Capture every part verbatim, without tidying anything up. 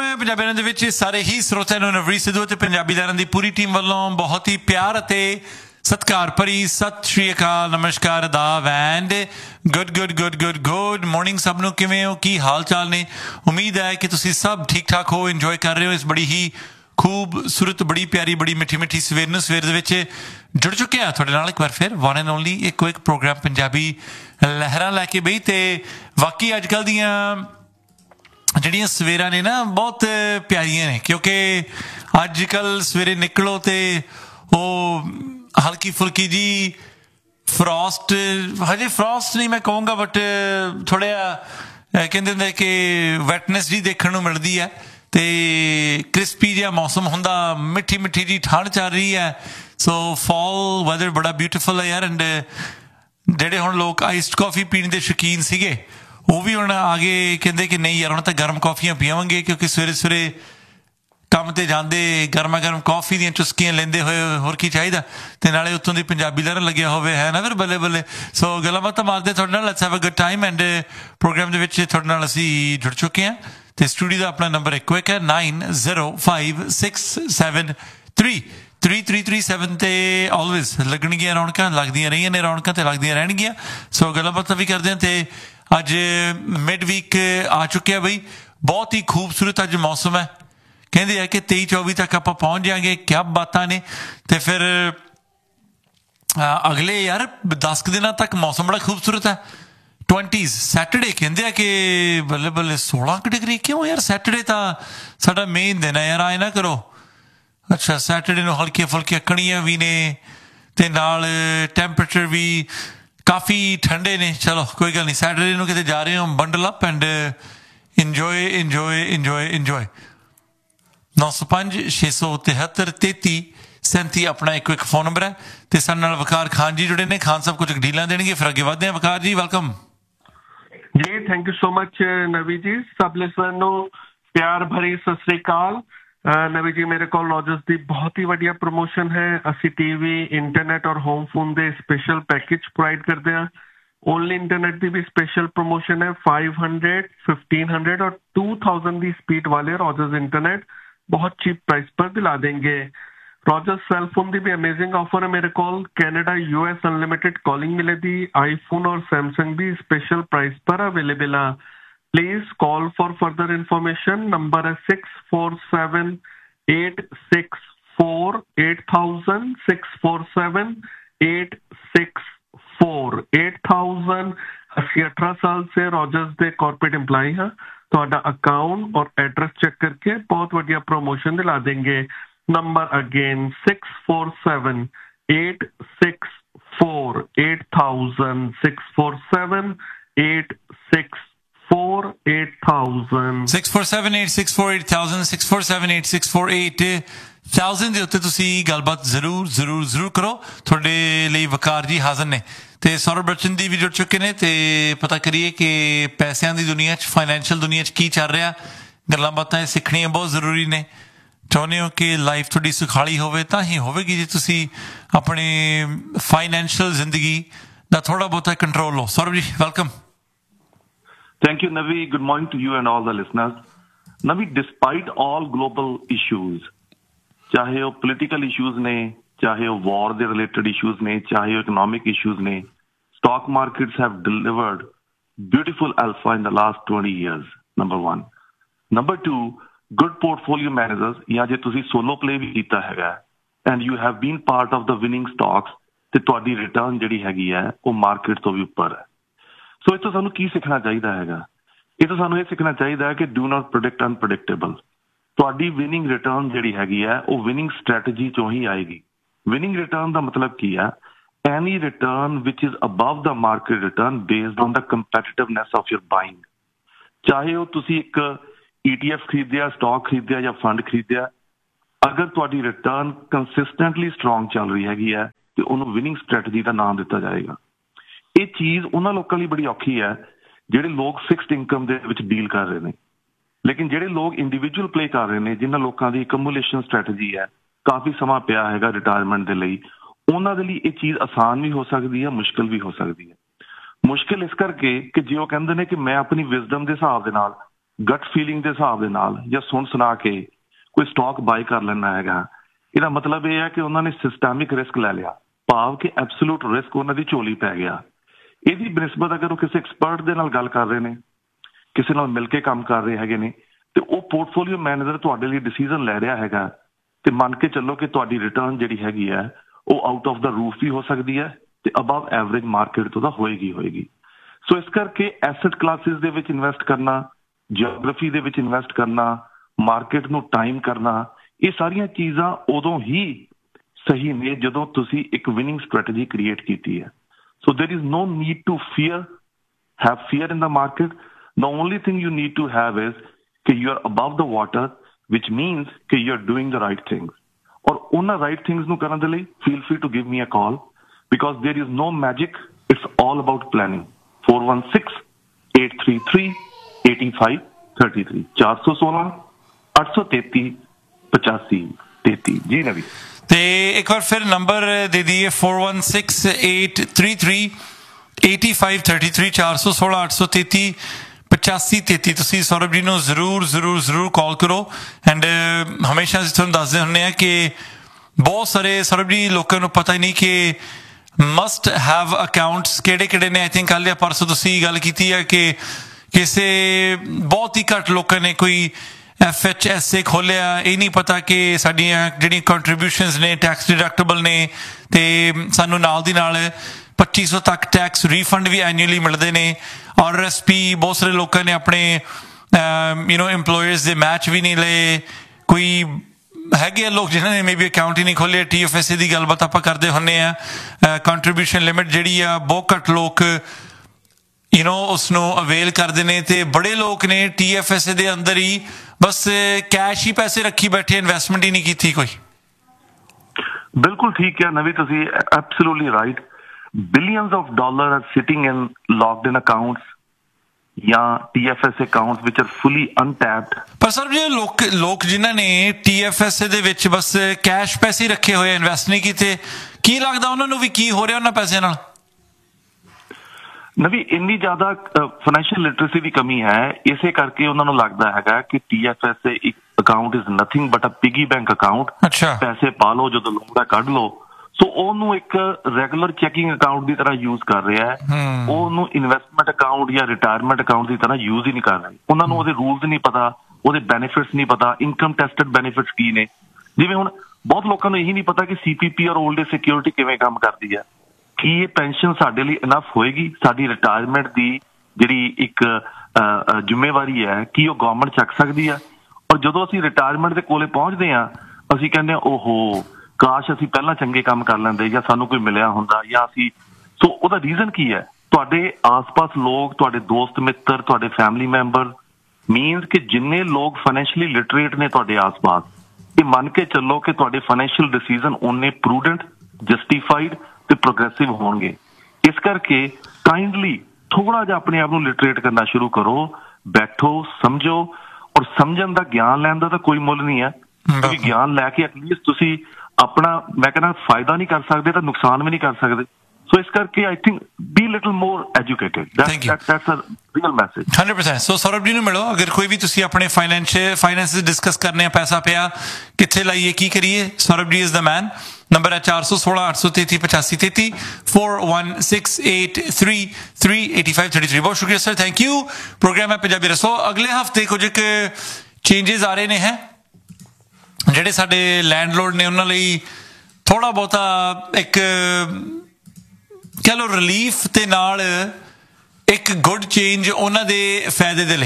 ਮੈਂ ਪੰਜਾਬੀਆਂ ਦੇ ਵਿੱਚ ਸਾਰੇ ਹੀ ਸਰੋਤਿਆਂ ਨੂੰ ਨਵਰੀਤ ਸਿੱਧੂ ਅਤੇ ਪੰਜਾਬੀ ਲਹਿਰਾਂ ਦੀ ਪੂਰੀ ਟੀਮ ਵੱਲੋਂ ਬਹੁਤ ਹੀ ਪਿਆਰ ਅਤੇ ਸਤਿਕਾਰ ਭਰੀ ਸਤਿ ਸ਼੍ਰੀ ਅਕਾਲ, ਨਮਸਕਾਰ, ਅਦਾਬ and good good good good good morning ਸਭ ਨੂੰ। ਕਿਵੇਂ ਹੋ, ਕੀ ਹਾਲ ਚਾਲ ਨੇ? ਉਮੀਦ ਹੈ ਕਿ ਤੁਸੀਂ ਸਭ ਠੀਕ ਠਾਕ ਹੋ, ਇੰਜੋਏ ਕਰ ਰਹੇ ਹੋ ਇਸ ਬੜੀ ਹੀ ਖੂਬਸੂਰਤ, ਬੜੀ ਪਿਆਰੀ, ਬੜੀ ਮਿੱਠੀ ਮਿੱਠੀ ਸਵੇਰ ਨੂੰ। ਸਵੇਰ ਦੇ ਵਿੱਚ ਜੁੜ ਚੁੱਕੇ ਹਾਂ ਤੁਹਾਡੇ ਨਾਲ ਇੱਕ ਵਾਰ ਫਿਰ ਵਨ ਐਂਡ ਓਨਲੀ ਇੱਕੋ ਇੱਕ ਪ੍ਰੋਗਰਾਮ ਪੰਜਾਬੀ ਲਹਿਰਾਂ ਲੈ ਕੇ ਬਈ। ਅਤੇ ਬਾਕੀ ਅੱਜ ਕੱਲ੍ਹ ਦੀਆਂ ਜਿਹੜੀਆਂ ਸਵੇਰਾਂ ਨੇ ਨਾ ਬਹੁਤ ਪਿਆਰੀਆਂ ਨੇ, ਕਿਉਂਕਿ ਅੱਜ ਕੱਲ੍ਹ ਸਵੇਰੇ ਨਿਕਲੋ ਅਤੇ ਉਹ ਹਲਕੀ ਫੁਲਕੀ ਜੀ ਫਰੋਸਟ, ਹਜੇ ਫਰੋਸਟ ਨਹੀਂ ਮੈਂ ਕਹੂੰਗਾ, ਬਟ ਥੋੜ੍ਹਾ ਜਿਹਾ ਕਹਿੰਦੇ ਹੁੰਦੇ ਕਿ ਵੈਟਨੈਸ ਜੀ ਦੇਖਣ ਨੂੰ ਮਿਲਦੀ ਹੈ ਅਤੇ ਕ੍ਰਿਸਪੀ ਜਿਹਾ ਮੌਸਮ ਹੁੰਦਾ, ਮਿੱਠੀ ਮਿੱਠੀ ਜੀ ਠੰਡ ਚੱਲ ਰਹੀ ਹੈ। ਸੋ ਫਾਲ ਵੈਦਰ ਬੜਾ ਬਿਊਟੀਫੁਲ ਹੈ ਯਾਰ। ਐਂਡ ਜਿਹੜੇ ਹੁਣ ਲੋਕ ਆਈਸਡ ਕੌਫੀ ਪੀਣ ਦੇ ਸ਼ੌਕੀਨ ਸੀਗੇ ਉਹ ਵੀ ਹੁਣ ਆ ਗਏ, ਕਹਿੰਦੇ ਕਿ ਨਹੀਂ ਯਾਰ ਹੁਣ ਤਾਂ ਗਰਮ ਕੌਫੀਆਂ ਪੀਵਾਂਗੇ, ਕਿਉਂਕਿ ਸਵੇਰੇ ਸਵੇਰੇ ਕੰਮ 'ਤੇ ਜਾਂਦੇ ਗਰਮਾ ਗਰਮ ਕੌਫੀ ਦੀਆਂ ਚੁਸਕੀਆਂ ਲੈਂਦੇ ਹੋਏ ਹੋਰ ਕੀ ਚਾਹੀਦਾ, ਅਤੇ ਨਾਲੇ ਉੱਤੋਂ ਦੀ ਪੰਜਾਬੀ ਲਹਿਰਾਂ ਲੱਗਿਆ ਹੋਵੇ, ਹੈ ਨਾ ਫਿਰ ਬੱਲੇ ਬੱਲੇ। ਸੋ ਗੱਲਾਂ ਬਾਤਾਂ ਮਾਰਦੇ ਤੁਹਾਡੇ ਨਾਲ, let's have a good time. And programme ਦੇ ਵਿੱਚ ਤੁਹਾਡੇ ਨਾਲ ਅਸੀਂ ਜੁੜ ਚੁੱਕੇ ਹਾਂ ਅਤੇ ਸਟੂਡੀਓ ਦਾ ਆਪਣਾ ਨੰਬਰ ਇੱਕੋ ਇੱਕ ਹੈ nine zero five six seven three three three three seven 'ਤੇ ਆਲਵੇਜ਼ ਲੱਗਣਗੀਆਂ ਰੌਣਕਾਂ, ਲੱਗਦੀਆਂ ਰਹੀਆਂ ਨੇ ਰੌਣਕਾਂ ਅਤੇ ਲੱਗਦੀਆਂ ਰਹਿਣਗੀਆਂ। ਸੋ ਗੱਲਾਂ ਬਾਤਾਂ ਵੀ ਕਰਦੇ ਹਾਂ। ਅਤੇ ਅੱਜ ਮਿਡ ਵੀਕ ਆ ਚੁੱਕਿਆ ਬਈ, ਬਹੁਤ ਹੀ ਖੂਬਸੂਰਤ ਅੱਜ ਮੌਸਮ ਹੈ। ਕਹਿੰਦੇ ਆ ਕਿ ਤੇਈ ਚੌਵੀ ਤੱਕ ਆਪਾਂ ਪਹੁੰਚ ਜਾਵਾਂਗੇ, ਕਿਆ ਬਾਤਾਂ ਨੇ। ਅਤੇ ਫਿਰ ਅਗਲੇ ਯਾਰ ਦਸ ਕੁ ਦਿਨਾਂ ਤੱਕ ਮੌਸਮ ਬੜਾ ਖੂਬਸੂਰਤ ਹੈ। ਟਵੈਂਟੀਜ਼ ਸੈਟਰਡੇ ਕਹਿੰਦੇ ਆ ਕਿ ਬੱਲੇ ਬੱਲੇ ਸੋਲਾਂ ਕੁ ਡਿਗਰੀ, ਕਿਉਂ ਯਾਰ? ਸੈਟਰਡੇ ਤਾਂ ਸਾਡਾ ਮੇਨ ਦਿਨ ਹੈ ਯਾਰ, ਆਏ ਨਾ ਕਰੋ। ਅੱਛਾ, ਸੈਟਰਡੇ ਨੂੰ ਹਲਕੀਆਂ ਫੁਲਕੀਆਂ ਕਣੀਆਂ ਵੀ ਨੇ ਅਤੇ ਨਾਲ ਟੈਂਪਰੇਚਰ ਵੀ ਕਾਫੀ ਠੰਡੇ ਨੇ। ਚਲੋ ਕੋਈ ਗੱਲ ਨਹੀਂ, ਸੈਟਰਡੇ ਨੂੰ ਕਿਤੇ ਜਾ ਰਹੇ ਹੋ bundle up and enjoy enjoy enjoy enjoy. ਨੌ ਸੌ ਪੰਜ ਛੇ ਸੌ ਤਿਹੱਤਰ ਤੇਤੀ ਸੈਂਤੀ ਆਪਣਾ ਇੱਕੋ ਇੱਕ ਫੋਨ ਨੰਬਰ ਹੈ। ਅਤੇ ਸਾਡੇ ਨਾਲ ਵਕਾਰ ਖਾਨ ਜੀ ਜੁੜੇ ਨੇ। ਖਾਨ ਸਾਹਿਬ ਕੁਝ ਡੀਲਾਂ ਦੇਣਗੇ, ਫਿਰ ਅੱਗੇ ਵੱਧਦੇ ਹਾਂ। ਵਕਾਰ ਜੀ ਵੈਲਕਮ ਜੀ। ਥੈਂਕ ਯੂ ਸੋ ਮਚ ਨਵੀ ਜੀ। ਸਭ ਲਿਸਨਰ ਨੂੰ ਪਿਆਰ ਭਰੀ ਸਤਿ ਸ੍ਰੀ ਅਕਾਲ। ਨਵੀ ਜੀ, ਮੇਰੇ ਕੋਲ ਰੋਜਰਸ ਦੀ ਬਹੁਤ ਹੀ ਵਧੀਆ ਪ੍ਰਮੋਸ਼ਨ ਹੈ। ਅਸੀਂ ਟੀ ਵੀ, ਇੰਟਰਨੈਟ ਔਰ ਹੋਮ ਫੋਨ ਦੇ ਸਪੈਸ਼ਲ ਪੈਕੇਜ ਪ੍ਰੋਵਾਈਡ ਕਰਦੇ ਹਾਂ। ਓਨਲੀ ਇੰਟਰਨੈਟ ਦੀ ਵੀ ਸਪੈਸ਼ਲ ਪ੍ਰਮੋਸ਼ਨ ਹੈ। फाइव हंड्रेड, फिफ्टीन हंड्रेड और टू थाउजेंड ਦੀ ਸਪੀਡ ਵਾਲੇ ਰੋਜਰਸ ਇੰਟਰਨੈਟ बहुत चीप प्राइस पर दिला देंगे। रॉजर्स सेल फोन की भी अमेजिंग ऑफर है मेरे को। कैनेडा यूएस अनलिमिटेड कॉलिंग मिलेगी। आईफोन और सैमसंग भी स्पेशल प्राइस पर अवेलेबल है। Please call for further information. Number है six four seven eight six four eight thousand six four seven eight six four eight thousand. अस्सी अठारह साल से रॉजर्स के कॉर्पोरेट एम्प्लॉय हैं। ਤੁਹਾਡਾ ਅਕਾਊਂਟ ਔਰ ਐਡਰੈਸ ਚੈੱਕ ਕਰਕੇ ਬਹੁਤ ਵਧੀਆ promotion ਦਿਲਾ ਦੇਂਗੇ। Number again six four seven eight six four eight thousand six four seven eight six four eight thousand six four seven eight six four eight thousand six four seven eight six four eight thousand ਦੇ ਉੱਤੇ ਤੁਸੀਂ ਗੱਲਬਾਤ ਜ਼ਰੂਰ ਜ਼ਰੂਰ ਜ਼ਰੂਰ ਕਰੋ। ਤੁਹਾਡੇ ਲਈ ਵਕਾਰ ਜੀ ਹਾਜ਼ਰ ਨੇ ਅਤੇ ਸੌਰਵ ਬਚਨ ਦੀ ਵੀ ਜੁੜ ਚੁੱਕੇ ਨੇ। ਅਤੇ ਪਤਾ ਕਰੀਏ ਕਿ ਪੈਸਿਆਂ ਦੀ ਦੁਨੀਆ 'ਚ, ਫਾਈਨੈਂਸ਼ੀਅਲ ਦੁਨੀਆ 'ਚ ਕੀ ਚੱਲ ਰਿਹਾ। ਗੱਲਾਂ ਬਾਤਾਂ ਇਹ ਸਿੱਖਣੀਆਂ ਬਹੁਤ ਜ਼ਰੂਰੀ ਨੇ। ਚਾਹੁੰਦੇ ਹੋ ਕਿ ਲਾਈਫ ਤੁਹਾਡੀ ਸੁਖਾਲੀ ਹੋਵੇ ਤਾਂ ਹੀ ਹੋਵੇਗੀ ਜੇ ਤੁਸੀਂ ਆਪਣੇ ਫਾਈਨੈਂਸ਼ੀਅਲ ਜ਼ਿੰਦਗੀ ਦਾ ਥੋੜ੍ਹਾ ਬਹੁਤਾ ਕੰਟਰੋਲ ਲਓ। ਸੌਰਵ ਜੀ welcome. Thank you, Navi. Good morning to you and all the listeners. Navi, despite all global issues, ਚਾਹੇ ਉਹ ਪੋਲੀਟੀਕਲ ਇਸ਼ੂਜ਼ ਨੇ, ਚਾਹੇ ਉਹ ਵਾਰ ਦੇ ਰਿਲੇਟਡ ਇਸ਼ੂਜ਼ ਨੇ, ਚਾਹੇ ਉਹ ਇਕਨੋਮਿਕ ਇਸ਼ੂਜ਼ ਨੇ, stock markets have delivered beautiful alpha in the last twenty years. Number one. Number two, good portfolio managers, ਜਾਂ ਜੇ ਤੁਸੀਂ solo play ਵੀ ਕੀਤਾ ਹੈਗਾ and you have been part of the winning stocks, ਤੇ ਤੁਹਾਡੀ return ਜਿਹੜੀ ਹੈਗੀ ਹੈ ਉਹ ਮਾਰਕੀਟ ਤੋਂ ਵੀ ਉੱਪਰ ਹੈ। ਸੋ ਇਹ ਤੋਂ ਸਾਨੂੰ ਕੀ ਸਿੱਖਣਾ ਚਾਹੀਦਾ ਹੈਗਾ? ਇਹ ਤੋਂ ਸਾਨੂੰ ਇਹ ਸਿੱਖਣਾ ਚਾਹੀਦਾ ਹੈ ਕਿ ਡੂ ਨਾਟ ਪ੍ਰੈਡਿਕਟ ਅਨਪ੍ਰੈਡਿਕਟੇਬਲ। ਤੁਹਾਡੀ ਵਿਨਿੰਗ ਰਿਟਰਨ ਜਿਹੜੀ ਹੈਗੀ ਹੈ ਉਹ ਵਿਨਿੰਗ ਸਟ੍ਰੈਟਜੀ ਚੋਂ ਹੀ ਆਏਗੀ। ਵਿਨਿੰਗ ਰਿਟਰਨ ਦਾ ਮਤਲਬ ਕੀ ਹੈ? ਐਨੀ return which is above the market return based on the ਕੰਪੈਟੀਟਿਵਨੈਸ of your buying. ਚਾਹੇ ਉਹ ਤੁਸੀਂ ਇੱਕ ਈ ਟੀ ਐਫ ਖਰੀਦਿਆ, ਸਟਾਕ ਖਰੀਦਿਆ ਜਾਂ ਫੰਡ ਖਰੀਦਿਆ, ਅਗਰ ਤੁਹਾਡੀ ਰਿਟਰਨ ਕੰਸਿਸਟੈਂਟਲੀ ਸਟਰੋਂਗ ਚੱਲ ਰਹੀ ਹੈਗੀ ਹੈ ਤੇ ਉਹਨੂੰ ਵਿਨਿੰਗ ਸਟ੍ਰੈਟਜੀ ਦਾ ਨਾਮ ਦਿੱਤਾ ਜਾਏਗਾ। ਇਹ ਚੀਜ਼ ਉਹਨਾਂ ਲੋਕਾਂ ਲਈ ਬੜੀ ਔਖੀ ਹੈ ਜਿਹੜੇ ਲੋਕ ਫਿਕਸਡ ਇਨਕਮ ਦੇ ਵਿੱਚ ਡੀਲ ਕਰ ਰਹੇ ਨੇ, ਲੇਕਿਨ ਜਿਹੜੇ ਲੋਕ ਇੰਡੀਵਿਜੂਅਲ ਪਲੇ ਕਰ ਰਹੇ ਨੇ, ਜਿਨ੍ਹਾਂ ਲੋਕਾਂ ਦੀ ਅਕਮੂਲੇਸ਼ਨ ਸਟ੍ਰੈਟਜੀ ਹੈ, ਕਾਫੀ ਸਮਾਂ ਪਿਆ ਹੈਗਾ ਰਿਟਾਇਰਮੈਂਟ ਦੇ ਲਈ, ਉਹਨਾਂ ਦੇ ਲਈ ਇਹ ਚੀਜ਼ ਆਸਾਨ ਵੀ ਹੋ ਸਕਦੀ ਹੈ, ਮੁਸ਼ਕਿਲ ਵੀ ਹੋ ਸਕਦੀ ਹੈ। ਮੁਸ਼ਕਿਲ ਇਸ ਕਰਕੇ ਕਿ ਜੇ ਉਹ ਕਹਿੰਦੇ ਨੇ ਕਿ ਮੈਂ ਆਪਣੀ ਵਿਜ਼ਡਮ ਦੇ ਹਿਸਾਬ ਦੇ ਨਾਲ ਗਟ ਫੀਲਿੰਗ ਦੇ ਹਿਸਾਬ ਦੇ ਨਾਲ ਜਾਂ ਸੁਣ ਸੁਣਾ ਕੇ ਕੋਈ ਸਟਾਕ ਬਾਈ ਕਰ ਲੈਣਾ ਹੈਗਾ, ਇਹਦਾ ਮਤਲਬ ਇਹ ਹੈ ਕਿ ਉਹਨਾਂ ਨੇ ਸਿਸਟੈਮਿਕ ਰਿਸਕ ਲੈ ਲਿਆ, ਭਾਵ ਕਿ ਐਬਸੋਲੂਟ ਰਿਸਕ ਉਹਨਾਂ ਦੀ ਝੋਲੀ ਪੈ ਗਿਆ। ਇਹਦੀ ਬਨਿਸਬਤ ਅਗਰ ਉਹ ਕਿਸੇ ਐਕਸਪਰਟ ਦੇ ਨਾਲ ਗੱਲ ਕਰ ਰਹੇ ਨੇ, ਕਿਸੇ ਨਾਲ ਮਿਲ ਕੇ ਕੰਮ ਕਰ ਰਹੇ ਹੈਗੇ ਨੇ, ਤੇ ਉਹ ਪੋਰਟਫੋਲੀਓ ਮੈਨੇਜਰ ਤੁਹਾਡੇ ਲਈ ਡਿਸੀਜ਼ਨ ਲੈ ਰਿਹਾ ਹੈਗਾ, ਤੇ ਮੰਨ ਕੇ ਚੱਲੋ ਕਿ ਤੁਹਾਡੀ ਰਿਟਰਨ ਜਿਹੜੀ ਹੈਗੀ ਹੈ ਉਹ ਆਊਟ ਆਫ ਦਾ ਰੂਫ ਵੀ ਹੋ ਸਕਦੀ ਹੈ ਤੇ ਅਬਵ ਐਵਰੇਜ ਮਾਰਕੀਟ ਤੋਂ ਤਾਂ ਹੋਏਗੀ ਹੋਏਗੀ। ਸੋ ਇਸ ਕਰਕੇ ਐਸੈਟ ਕਲਾਸਿਸ ਦੇ ਵਿੱਚ ਇਨਵੈਸਟ ਕਰਨਾ, ਜਿਓਗ੍ਰਾਫੀ ਦੇ ਵਿੱਚ ਇਨਵੈਸਟ ਕਰਨਾ, ਮਾਰਕੀਟ ਨੂੰ ਟਾਈਮ ਕਰਨਾ, ਇਹ ਸਾਰੀਆਂ ਚੀਜ਼ਾਂ ਉਦੋਂ ਹੀ ਸਹੀ ਨੇ ਜਦੋਂ ਤੁਸੀਂ ਇੱਕ ਵਿਨਿੰਗ ਸਟ੍ਰੈਟਜੀ ਕ੍ਰੀਏਟ ਕੀਤੀ ਹੈ। ਸੋ there is no need to fear, have fear in the market. The only thing you need to have is that you are above the water, which means that you are doing the right things. Or ਉਹਨਾਂ right things ਨੂੰ ਕਰਨ ਦੇ ਲਈ feel free to give me a call, because there is no magic. It's all about planning. four one six, eight three three, eight five three three ਚਾਰ ਸੌ ਸੋਲਾਂ, ਅੱਠ ਸੌ ਤੇਤੀ, ਪਚਾਸੀ ਤੇਤੀ। ਜੀ ਨਵੀ, ਤੇ ਇੱਕ ਵਾਰ ਫਿਰ ਨੰਬਰ ਦੇ ਦਈਏ four one six, eight three three, eight five three three ਚਾਰ ਸੌ ਸੋਲਾਂ, ਅੱਠ ਸੌ ਤੇਤੀ, ਪਚਾਸੀ ਤੇਤੀ। ਤੁਸੀਂ ਸੌਰਭ ਜੀ ਨੂੰ ਜ਼ਰੂਰ ਜ਼ਰੂਰ ਜ਼ਰੂਰ ਕਾਲ ਕਰੋ। ਐਂਡ ਹਮੇਸ਼ਾ ਅਸੀਂ ਤੁਹਾਨੂੰ ਦੱਸਦੇ ਹੁੰਦੇ ਹਾਂ ਕਿ ਬਹੁਤ ਸਾਰੇ ਸੌਰਭ ਜੀ ਲੋਕਾਂ ਨੂੰ ਪਤਾ ਹੀ ਨਹੀਂ ਕਿ ਮਸਟ ਹੈਵ ਅਕਾਊਂਟਸ ਕਿਹੜੇ ਕਿਹੜੇ ਨੇ। ਆਈ ਥਿੰਕ ਕੱਲ੍ਹ ਜਾਂ ਪਰਸੋਂ ਤੁਸੀਂ ਗੱਲ ਕੀਤੀ ਹੈ ਕਿ ਕਿਸੇ ਬਹੁਤ ਹੀ ਘੱਟ ਲੋਕਾਂ ਨੇ ਕੋਈ ਐਫ ਐਚ ਐਸ ਏ ਖੋਲ੍ਹਿਆ, ਇਹ ਨਹੀਂ ਪਤਾ ਕਿ ਸਾਡੀਆਂ ਜਿਹੜੀਆਂ ਕੰਟਰੀਬਿਊਸ਼ਨਸ ਨੇ ਟੈਕਸ ਡਿਡਕਟੇਬਲ ਨੇ, ਤੇ ਸਾਨੂੰ ਨਾਲ ਦੀ ਨਾਲ ਪੱਚੀ ਸੌ ਤੱਕ ਟੈਕਸ ਰੀਫੰਡ ਵੀ ਐਨੂਅਲੀ ਮਿਲਦੇ ਨੇ। ਆਰ ਆਰ ਐਸ ਪੀ ਬਹੁਤ ਸਾਰੇ ਲੋਕਾਂ ਨੇ ਆਪਣੇ ਯੂ ਨੋ ਇੰਪਲੋਇਰਸ ਦੇ ਮੈਚ ਵੀ ਨਹੀਂ ਲਏ। ਕੋਈ ਹੈਗੇ ਆ ਲੋਕ ਜਿਨ੍ਹਾਂ ਨੇ ਮੇ ਬੀ ਅਕਾਊਂਟ ਹੀ ਨਹੀਂ ਖੋਲ੍ਹੇ। ਟੀ ਐਫ ਐਸ ਏ ਦੀ ਗੱਲਬਾਤ ਆਪਾਂ ਕਰਦੇ ਹੁੰਦੇ ਹਾਂ। ਕੰਟਰੀਬਿਊਸ਼ਨ ਲਿਮਿਟ ਜਿਹੜੀ ਆ ਬਹੁਤ ਘੱਟ ਲੋਕ ਯੂ ਨੋ ਉਸਨੂੰ ਅਵੇਲ ਕਰਦੇ ਨੇ, ਤੇ ਬੜੇ ਲੋਕ ਨੇ ਟੀ ਐਫ ਐਸ ਏ ਦੇ ਅੰਦਰ ਹੀ ਬਸ ਕੈਸ਼ ਹੀ ਪੈਸੇ ਰੱਖੀ ਬੈਠੇ, ਇਨਵੈਸਟਮੈਂਟ ਹੀ ਨਹੀਂ ਕੀਤੀ ਕੋਈ। ਬਿਲਕੁਲ ਠੀਕ ਹੈ ਨਵੀ, ਤੁਸੀਂ absolutely right. Billions of dollar R sitting in locked in accounts ਜਾਂ ਟੀ ਐਫ ਐਸ ਅਕਾਊਂਟਸ ਵਿਚ ਆਰ ਫੁੱਲੀ ਅਨਟੈਪਡ। ਪਰ ਸਰ ਜੀ ਲੋਕ ਲੋਕ ਜਿਨ੍ਹਾਂ ਨੇ ਟੀ ਐਫ ਐਸ ਦੇ ਵਿੱਚ ਬਸ ਕੈਸ਼ ਪੈਸੇ ਰੱਖੇ ਹੋਏ, ਇਨਵੈਸਟ ਨਹੀਂ ਕੀਤੇ, ਕੀ ਲੱਗਦਾ ਉਹਨਾਂ ਨੂੰ ਵੀ ਕੀ ਹੋ ਰਿਹਾ ਉਹਨਾਂ ਪੈਸਿਆਂ ਨਾਲ? ਨਵੀ, ਇੰਨੀ ਜ਼ਿਆਦਾ ਫਾਈਨੈਂਸ਼ੀਅਲ ਲਿਟਰੇਸੀ ਦੀ ਕਮੀ ਹੈ, ਇਸੇ ਕਰਕੇ ਉਹਨਾਂ ਨੂੰ ਲੱਗਦਾ ਹੈਗਾ ਕਿ ਟੀ ਐਫ ਐਸ ਇੱਕ account is nothing but a piggy bank account. ਪੈਸੇ ਪਾ ਲਓ, ਜਦੋਂ ਲੋੜ ਹੈ ਕੱਢ ਲਓ। ਸੋ ਉਹਨੂੰ ਇੱਕ ਰੈਗੂਲਰ ਚੈਕਿੰਗ ਅਕਾਊਂਟ ਦੀ ਤਰ੍ਹਾਂ ਯੂਜ਼ ਕਰ ਰਿਹਾ ਹੈ, ਉਹਨੂੰ ਇਨਵੈਸਟਮੈਂਟ ਅਕਾਊਂਟ ਜਾਂ ਰਿਟਾਇਰਮੈਂਟ ਅਕਾਊਂਟ ਦੀ ਤਰ੍ਹਾਂ ਯੂਜ਼ ਹੀ ਨਹੀਂ ਕਰ ਰਹੇ। ਉਹਨਾਂ ਨੂੰ ਉਹਦੇ ਰੂਲਸ ਨਹੀਂ ਪਤਾ, ਉਹਦੇ ਬੈਨੀਫਿਟਸ ਨਹੀਂ ਪਤਾ, ਇਨਕਮ ਟੈਸਟਡ ਬੈਨੀਫਿਟਸ ਕੀ ਨੇ। ਜਿਵੇਂ ਹੁਣ ਬਹੁਤ ਲੋਕਾਂ ਨੂੰ ਇਹੀ ਨਹੀਂ ਪਤਾ ਕਿ ਸੀ ਪੀ ਪੀ ਔਰ ਓਲਡ ਏਜ ਸਿਕਿਉਰਿਟੀ ਕਿਵੇਂ ਕੰਮ ਕਰਦੀ ਹੈ। ਕੀ ਇਹ ਪੈਨਸ਼ਨ ਸਾਡੇ ਲਈ ਇਨਫ ਹੋਏਗੀ? ਸਾਡੀ ਰਿਟਾਇਰਮੈਂਟ ਦੀ ਜਿਹੜੀ ਇੱਕ ਜ਼ਿੰਮੇਵਾਰੀ ਹੈ, ਕੀ ਉਹ ਗਵਰਨਮੈਂਟ ਚੱਕ ਸਕਦੀ ਹੈ? ਔਰ ਜਦੋਂ ਅਸੀਂ ਰਿਟਾਇਰਮੈਂਟ ਦੇ ਕੋਲੇ ਪਹੁੰਚਦੇ ਹਾਂ, ਅਸੀਂ ਕਹਿੰਦੇ ਹਾਂ ਓਹੋ ਕਾਸ਼ ਅਸੀਂ ਪਹਿਲਾਂ ਚੰਗੇ ਕੰਮ ਕਰ ਲੈਂਦੇ, ਜਾਂ ਸਾਨੂੰ ਕੋਈ ਮਿਲਿਆ ਹੁੰਦਾ, ਜਾਂ ਅਸੀਂ। ਸੋ ਉਹਦਾ ਰੀਜ਼ਨ ਕੀ ਹੈ? ਤੁਹਾਡੇ ਆਸ-ਪਾਸ ਲੋਕ, ਤੁਹਾਡੇ ਦੋਸਤ ਮਿੱਤਰ, ਤੁਹਾਡੇ ਫੈਮਿਲੀ ਮੈਂਬਰ, ਮੀਨਸ ਕਿ ਜਿੰਨੇ ਲੋਕ ਫਾਈਨੈਂਸ਼ੀਅਲੀ ਲਿਟਰੇਟ ਨੇ ਤੁਹਾਡੇ ਆਸ-ਪਾਸ, ਇਹ ਮੰਨ ਕੇ ਚੱਲੋ ਕਿ ਤੁਹਾਡੇ ਫਾਈਨੈਂਸ਼ੀਅਲ ਡਿਸੀਜ਼ਨ ਉਹਨੇ ਪ੍ਰੂਡੈਂਟ, ਜਸਟੀਫਾਈਡ ਤੇ ਪ੍ਰੋਗਰੈਸਿਵ ਹੋਣਗੇ। ਇਸ ਕਰਕੇ ਕਾਈਂਡਲੀ ਥੋੜਾ ਜਿਹਾ ਆਪਣੇ ਆਪ ਨੂੰ ਲਿਟਰੇਟ ਕਰਨਾ ਸ਼ੁਰੂ ਕਰੋ, ਬੈਠੋ, ਸਮਝੋ। ਔਰ ਸਮਝਣ ਦਾ, ਗਿਆਨ ਲੈਣ ਦਾ ਤਾਂ ਕੋਈ ਮੁੱਲ ਨਹੀਂ ਹੈ, ਕਿਉਂਕਿ ਗਿਆਨ ਲੈ ਕੇ ਐਟਲੀਸਟ ਤੁਸੀਂ ਆਪਣਾ, ਮੈਂ ਕਹਿੰਦਾ, ਫਾਇਦਾ ਨਹੀਂ ਕਰ ਸਕਦੇ ਤਾਂ ਨੁਕਸਾਨ ਵੀ ਨਹੀਂ ਕਰ ਸਕਦੇ। ਸੋ ਇਸ ਕਰਕੇ I think B little more educated. That's a real message. Hundred percent. ਸੋ ਸੌਰਭ ਜੀ ਨੂੰ ਮਿਲੋ, ਅਗਰ ਕੋਈ ਵੀ ਤੁਸੀਂ ਆਪਣੇ ਫਾਈਨੈਂਸ਼ੀਅਲ ਫਾਈਨੈਂਸਿਸ ਡਿਸਕਸ ਕਰਨੇ ਆ, ਪੈਸਾ ਪਿਆ ਕਿੱਥੇ ਲਾਈਏ, ਕੀ ਕਰੀਏ, ਸੌਰਭ ਜੀ ਇਜ਼ ਦ ਮੈਨ। ਨੰਬਰ ਹੈ ਚਾਰ ਸੌ ਸੋਲਾਂ, ਅੱਠ ਸੌ ਤੇਤੀ, ਪਚਾਸੀ ਤੇਤੀ, four one six, eight three three, eight five three three। ਬਹੁਤ ਸ਼ੁਕਰੀਆ ਸਰ, ਥੈਂਕ ਯੂ। ਪ੍ਰੋਗਰਾਮ ਹੈ ਪੰਜਾਬੀ ਰਸੋ। ਅਗਲੇ ਹਫ਼ਤੇ ਕੁਝ ਕੁ ਚੇਂਜਿਸ ਆ ਰਹੇ ਨੇ ਹੈ, ਜਿਹੜੇ ਸਾਡੇ ਲੈਂਡਲੋਰਡ ਨੇ ਉਹਨਾਂ ਲਈ ਥੋੜ੍ਹਾ ਬਹੁਤਾ ਇੱਕ ਕਹਿ ਲਓ ਰਿਲੀਫ ਤੇ ਨਾਲ ਇੱਕ ਗੁੱਡ ਚੇਂਜ ਉਹਨਾਂ ਦੇ ਫਾਇਦੇ ਦੇ ਲਈ।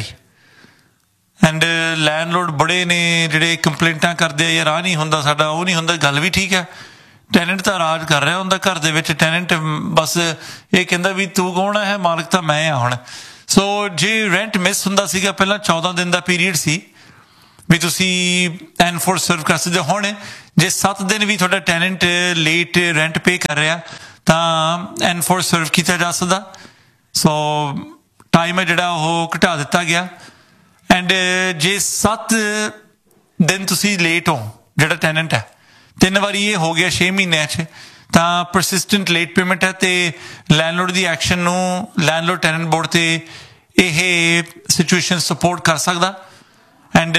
ਐਂਡ ਲੈਂਡਲੋਰਡ ਬੜੇ ਨੇ ਜਿਹੜੇ ਕੰਪਲੇਂਟਾਂ ਕਰਦੇ ਆ, ਯਾਰ ਆਹ ਨਹੀਂ ਹੁੰਦਾ ਸਾਡਾ, ਉਹ ਨਹੀਂ ਹੁੰਦਾ। ਗੱਲ ਵੀ ਠੀਕ ਹੈ, ਟੈਨੈਂਟ ਤਾਂ ਰਾਜ ਕਰ ਰਿਹਾ ਹੁੰਦਾ ਘਰ ਦੇ ਵਿੱਚ। ਟੈਨੈਂਟ ਬਸ ਇਹ ਕਹਿੰਦਾ ਵੀ ਤੂੰ ਕੌਣ ਹੈ, ਮਾਲਕ ਤਾਂ ਮੈਂ ਹਾਂ ਹੁਣ। ਸੋ ਜੇ ਰੈਂਟ ਮਿਸ ਹੁੰਦਾ ਸੀਗਾ ਪਹਿਲਾਂ, ਚੌਦਾਂ ਦਿਨ ਦਾ ਪੀਰੀਅਡ ਸੀ ਵੀ ਤੁਸੀਂ ਐਨਫੋਰਸ ਸਰਵ ਕਰ ਸਕਦੇ। ਹੁਣ ਜੇ ਸੱਤ ਦਿਨ ਵੀ ਤੁਹਾਡਾ ਟੈਨੈਂਟ ਲੇਟ ਰੈਂਟ ਪੇ ਕਰ ਰਿਹਾ ਤਾਂ ਐਨਫੋਰਸ ਸਰਵ ਕੀਤਾ ਜਾ ਸਕਦਾ। ਸੋ ਟਾਈਮ ਹੈ ਜਿਹੜਾ ਉਹ ਘਟਾ ਦਿੱਤਾ ਗਿਆ। ਐਂਡ ਜੇ ਸੱਤ ਦਿਨ ਤੁਸੀਂ ਲੇਟ ਹੋ, ਜਿਹੜਾ ਟੈਨੈਂਟ ਹੈ, ਤਿੰਨ ਵਾਰੀ ਇਹ ਹੋ ਗਿਆ ਛੇ ਮਹੀਨਿਆਂ 'ਚ, ਤਾਂ ਪਰਸਿਸਟੈਂਟ ਲੇਟ ਪੇਮੈਂਟ ਹੈ, ਤੇ ਲੈਂਡਲੋਰਡ ਦੀ ਐਕਸ਼ਨ ਨੂੰ ਲੈਂਡਲੋਰਡ ਟੈਨੈਂਟ ਬੋਰਡ 'ਤੇ ਇਹ ਸਿਚੁਏਸ਼ਨ ਸਪੋਰਟ ਕਰ ਸਕਦਾ। ਐਂਡ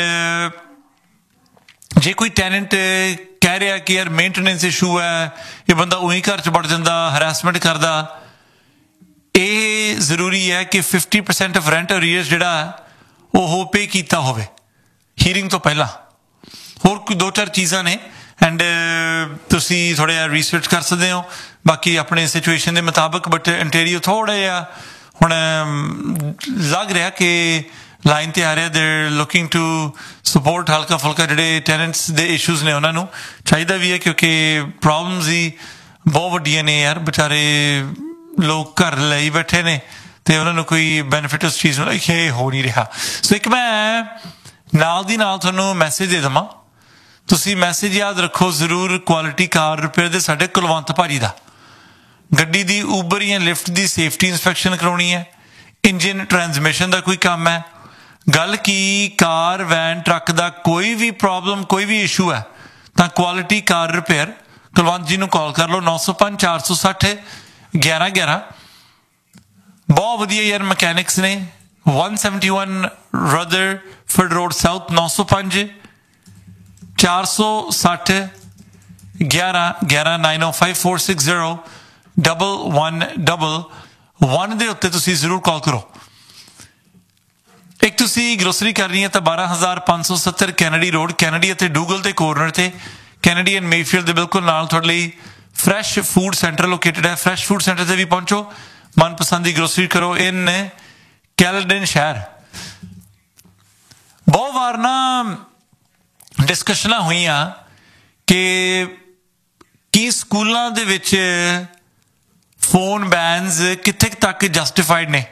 ਜੇ ਕੋਈ ਟੈਨੈਂਟ ਕਹਿ ਰਿਹਾ ਕਿ ਯਾਰ ਮੇਨਟੇਨੈਂਸ ਇਸ਼ੂ ਹੈ, ਇਹ ਬੰਦਾ ਉਹੀ ਘਰ 'ਚ ਵੜ ਜਾਂਦਾ, ਹਰਾਸਮੈਂਟ ਕਰਦਾ, ਇਹ ਜ਼ਰੂਰੀ ਹੈ ਕਿ ਫਿਫਟੀ ਪਰਸੈਂਟ ਆਫ ਰੈਂਟ ਅਰੀਅਰਸ ਜਿਹੜਾ ਉਹ ਪੇ ਕੀਤਾ ਹੋਵੇ ਹੀਅਰਿੰਗ ਤੋਂ ਪਹਿਲਾਂ। ਹੋਰ ਕੋਈ ਦੋ ਚਾਰ ਚੀਜ਼ਾਂ ਨੇ ਐਂਡ ਤੁਸੀਂ ਥੋੜ੍ਹਾ ਜਿਹਾ ਰਿਸਰਚ ਕਰ ਸਕਦੇ ਹੋ ਬਾਕੀ ਆਪਣੇ ਸਿਚੁਏਸ਼ਨ ਦੇ ਮੁਤਾਬਕ। ਬਟ ਅੰਟੇਰੀਓ ਥੋੜ੍ਹਾ ਜਿਹਾ ਹੁਣ ਲੱਗ ਰਿਹਾ ਕਿ ਲਾਈਨ 'ਤੇ ਆ ਰਿਹਾ, ਦੇ ਲੁਕਿੰਗ ਟੂ ਸਪੋਰਟ ਹਲਕਾ ਫੁਲਕਾ ਜਿਹੜੇ ਟੈਨੈਂਟਸ ਦੇ ਇਸ਼ੂਜ਼ ਨੇ ਉਹਨਾਂ ਨੂੰ ਚਾਹੀਦਾ ਵੀ ਹੈ, ਕਿਉਂਕਿ ਪ੍ਰੋਬਲਮਸ ਹੀ ਬਹੁਤ ਵੱਡੀਆਂ ਨੇ ਯਾਰ। ਵਿਚਾਰੇ ਲੋਕ ਘਰ ਲਈ ਬੈਠੇ ਨੇ ਅਤੇ ਉਹਨਾਂ ਨੂੰ ਕੋਈ ਬੈਨੀਫਿਟ ਉਸ ਚੀਜ਼ ਨੂੰ ਇਹ ਹੋ ਨਹੀਂ ਰਿਹਾ। ਸੋ ਇੱਕ ਮੈਂ ਨਾਲ ਦੀ ਨਾਲ ਤੁਹਾਨੂੰ ਮੈਸੇਜ ਦੇ ਦੇਵਾਂ, ਤੁਸੀਂ ਮੈਸੇਜ ਯਾਦ ਰੱਖੋ ਜ਼ਰੂਰ, ਕੁਆਲਿਟੀ ਕਾਰ ਰਿਪੇਅਰ ਦੇ ਸਾਡੇ ਕੁਲਵੰਤ ਭਾਜੀ ਦਾ। ਗੱਡੀ ਦੀ ਊਬਰ ਜਾਂ ਲਿਫਟ ਦੀ ਸੇਫਟੀ ਇੰਸਪੈਕਸ਼ਨ ਕਰਾਉਣੀ ਹੈ, ਇੰਜਨ ਟਰਾਂਸਮਿਸ਼ਨ ਦਾ ਕੋਈ ਕੰਮ ਹੈ, ਗੱਲ ਕੀ ਕਾਰ ਵੈਨ ਟਰੱਕ ਦਾ ਕੋਈ ਵੀ ਪ੍ਰੋਬਲਮ ਕੋਈ ਵੀ ਇਸ਼ੂ ਹੈ ਤਾਂ ਕੁਆਲਿਟੀ ਕਾਰ ਰਿਪੇਅਰ ਕੁਲਵੰਤ ਜੀ ਨੂੰ ਕਾਲ ਕਰ ਲਓ, ਨੌ ਸੌ ਪੰਜ ਚਾਰ ਸੌ ਸੱਠ ਗਿਆਰਾਂ ਗਿਆਰਾਂ। ਬਹੁਤ ਵਧੀਆ ਯਾਰ ਮਕੈਨਿਕਸ ਨੇ, one seventy-one Rutherford road south, ਨੌ ਸੌ ਪੰਜ ਚਾਰ ਸੌ ਸੱਠ ਗਿਆਰਾਂ ਗਿਆਰਾਂ, ਨਾਈਨ ਓ five four six zero double one double one ਦੇ ਉੱਤੇ ਤੁਸੀਂ ਜ਼ਰੂਰ ਕਾਲ ਕਰੋ। ਇੱਕ ਤੁਸੀਂ ਗਰੋਸਰੀ ਕਰਨੀ ਹੈ ਤਾਂ ਬਾਰਾਂ ਹਜ਼ਾਰ ਪੰਜ ਸੌ ਸੱਤਰ ਕੈਨੇਡੀ ਰੋਡ, ਕੈਨੇਡੀ ਅਤੇ ਡੂਗਲ ਦੇ ਕੋਰਨਰ 'ਤੇ, ਕੈਨੇਡੀ ਐਂਡ ਮੇਫੀਲਡ ਦੇ ਬਿਲਕੁਲ ਨਾਲ ਤੁਹਾਡੇ ਲਈ ਫਰੈਸ਼ ਫੂਡ ਸੈਂਟਰ ਲੋਕੇਟਡ ਹੈ। ਫਰੈਸ਼ ਫੂਡ ਸੈਂਟਰ 'ਤੇ ਵੀ ਪਹੁੰਚੋ, ਮਨਪਸੰਦ ਦੀ ਗਰੋਸਰੀ ਕਰੋ ਇਨ ਕੈਲਡਨ ਸ਼ਹਿਰ। ਬਹੁਤ ਵਾਰ ਨਾ ਡਿਸਕਸ਼ਨਾਂ ਹੋਈਆਂ ਕਿ ਕੀ ਸਕੂਲਾਂ ਦੇ ਵਿੱਚ ਫੋਨ ਬੈਨਸ ਕਿੱਥੇ ਤੱਕ ਜਸਟੀਫਾਈਡ ਨੇ।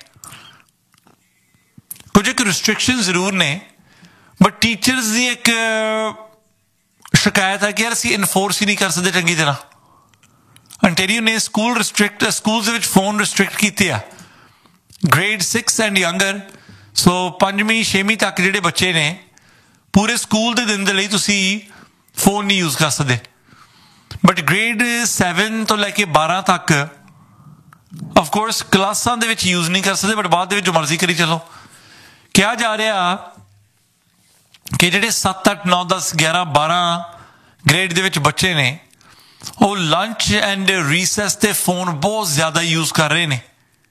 ਕੁਝ ਇੱਕ ਰਿਸਟ੍ਰਿਕਸ਼ਨ ਜ਼ਰੂਰ ਨੇ, ਬਟ ਟੀਚਰਸ ਦੀ ਇੱਕ ਸ਼ਿਕਾਇਤ ਹੈ ਕਿ ਯਾਰ ਅਸੀਂ ਇਨਫੋਰਸ ਹੀ ਨਹੀਂ ਕਰ ਸਕਦੇ ਚੰਗੀ ਤਰ੍ਹਾਂ। ਅੰਟੇਰੀਓ ਨੇ ਸਕੂਲ ਰਿਸਟ੍ਰਿਕਟ ਸਕੂਲ ਦੇ ਵਿੱਚ ਫੋਨ ਰਿਸਟ੍ਰਿਕਟ ਕੀਤੇ ਆ, ਗ੍ਰੇਡ ਸਿਕਸ ਐਂਡ ਯੰਗਰ। ਸੋ ਪੰਜਵੀਂ ਛੇਵੀਂ ਤੱਕ ਜਿਹੜੇ ਬੱਚੇ ਨੇ ਪੂਰੇ ਸਕੂਲ ਦੇ ਦਿਨ ਦੇ ਲਈ ਤੁਸੀਂ ਫੋਨ ਨਹੀਂ ਯੂਜ਼ ਕਰ ਸਕਦੇ, ਬਟ ਗ੍ਰੇਡ ਸੈਵਨ ਤੋਂ ਲੈ ਕੇ ਬਾਰਾਂ ਤੱਕ ਅਫਕੋਰਸ ਕਲਾਸਾਂ ਦੇ ਵਿੱਚ ਯੂਜ਼ ਨਹੀਂ ਕਰ ਸਕਦੇ, ਬਟ ਬਾਅਦ ਦੇ ਵਿੱਚ ਜੋ ਮਰਜ਼ੀ ਕਰੀ ਚਲੋ। ਕਿਹਾ ਜਾ ਰਿਹਾ ਕਿ ਜਿਹੜੇ ਸੱਤ ਅੱਠ ਨੌ ਦਸ ਗਿਆਰਾਂ ਬਾਰਾਂ ਗ੍ਰੇਡ ਦੇ ਵਿੱਚ ਬੱਚੇ ਨੇ ਉਹ ਲੰਚ ਐਂਡ ਰੀਸੈਸ 'ਤੇ ਫੋਨ ਬਹੁਤ ਜ਼ਿਆਦਾ ਯੂਜ਼ ਕਰ ਰਹੇ ਨੇ,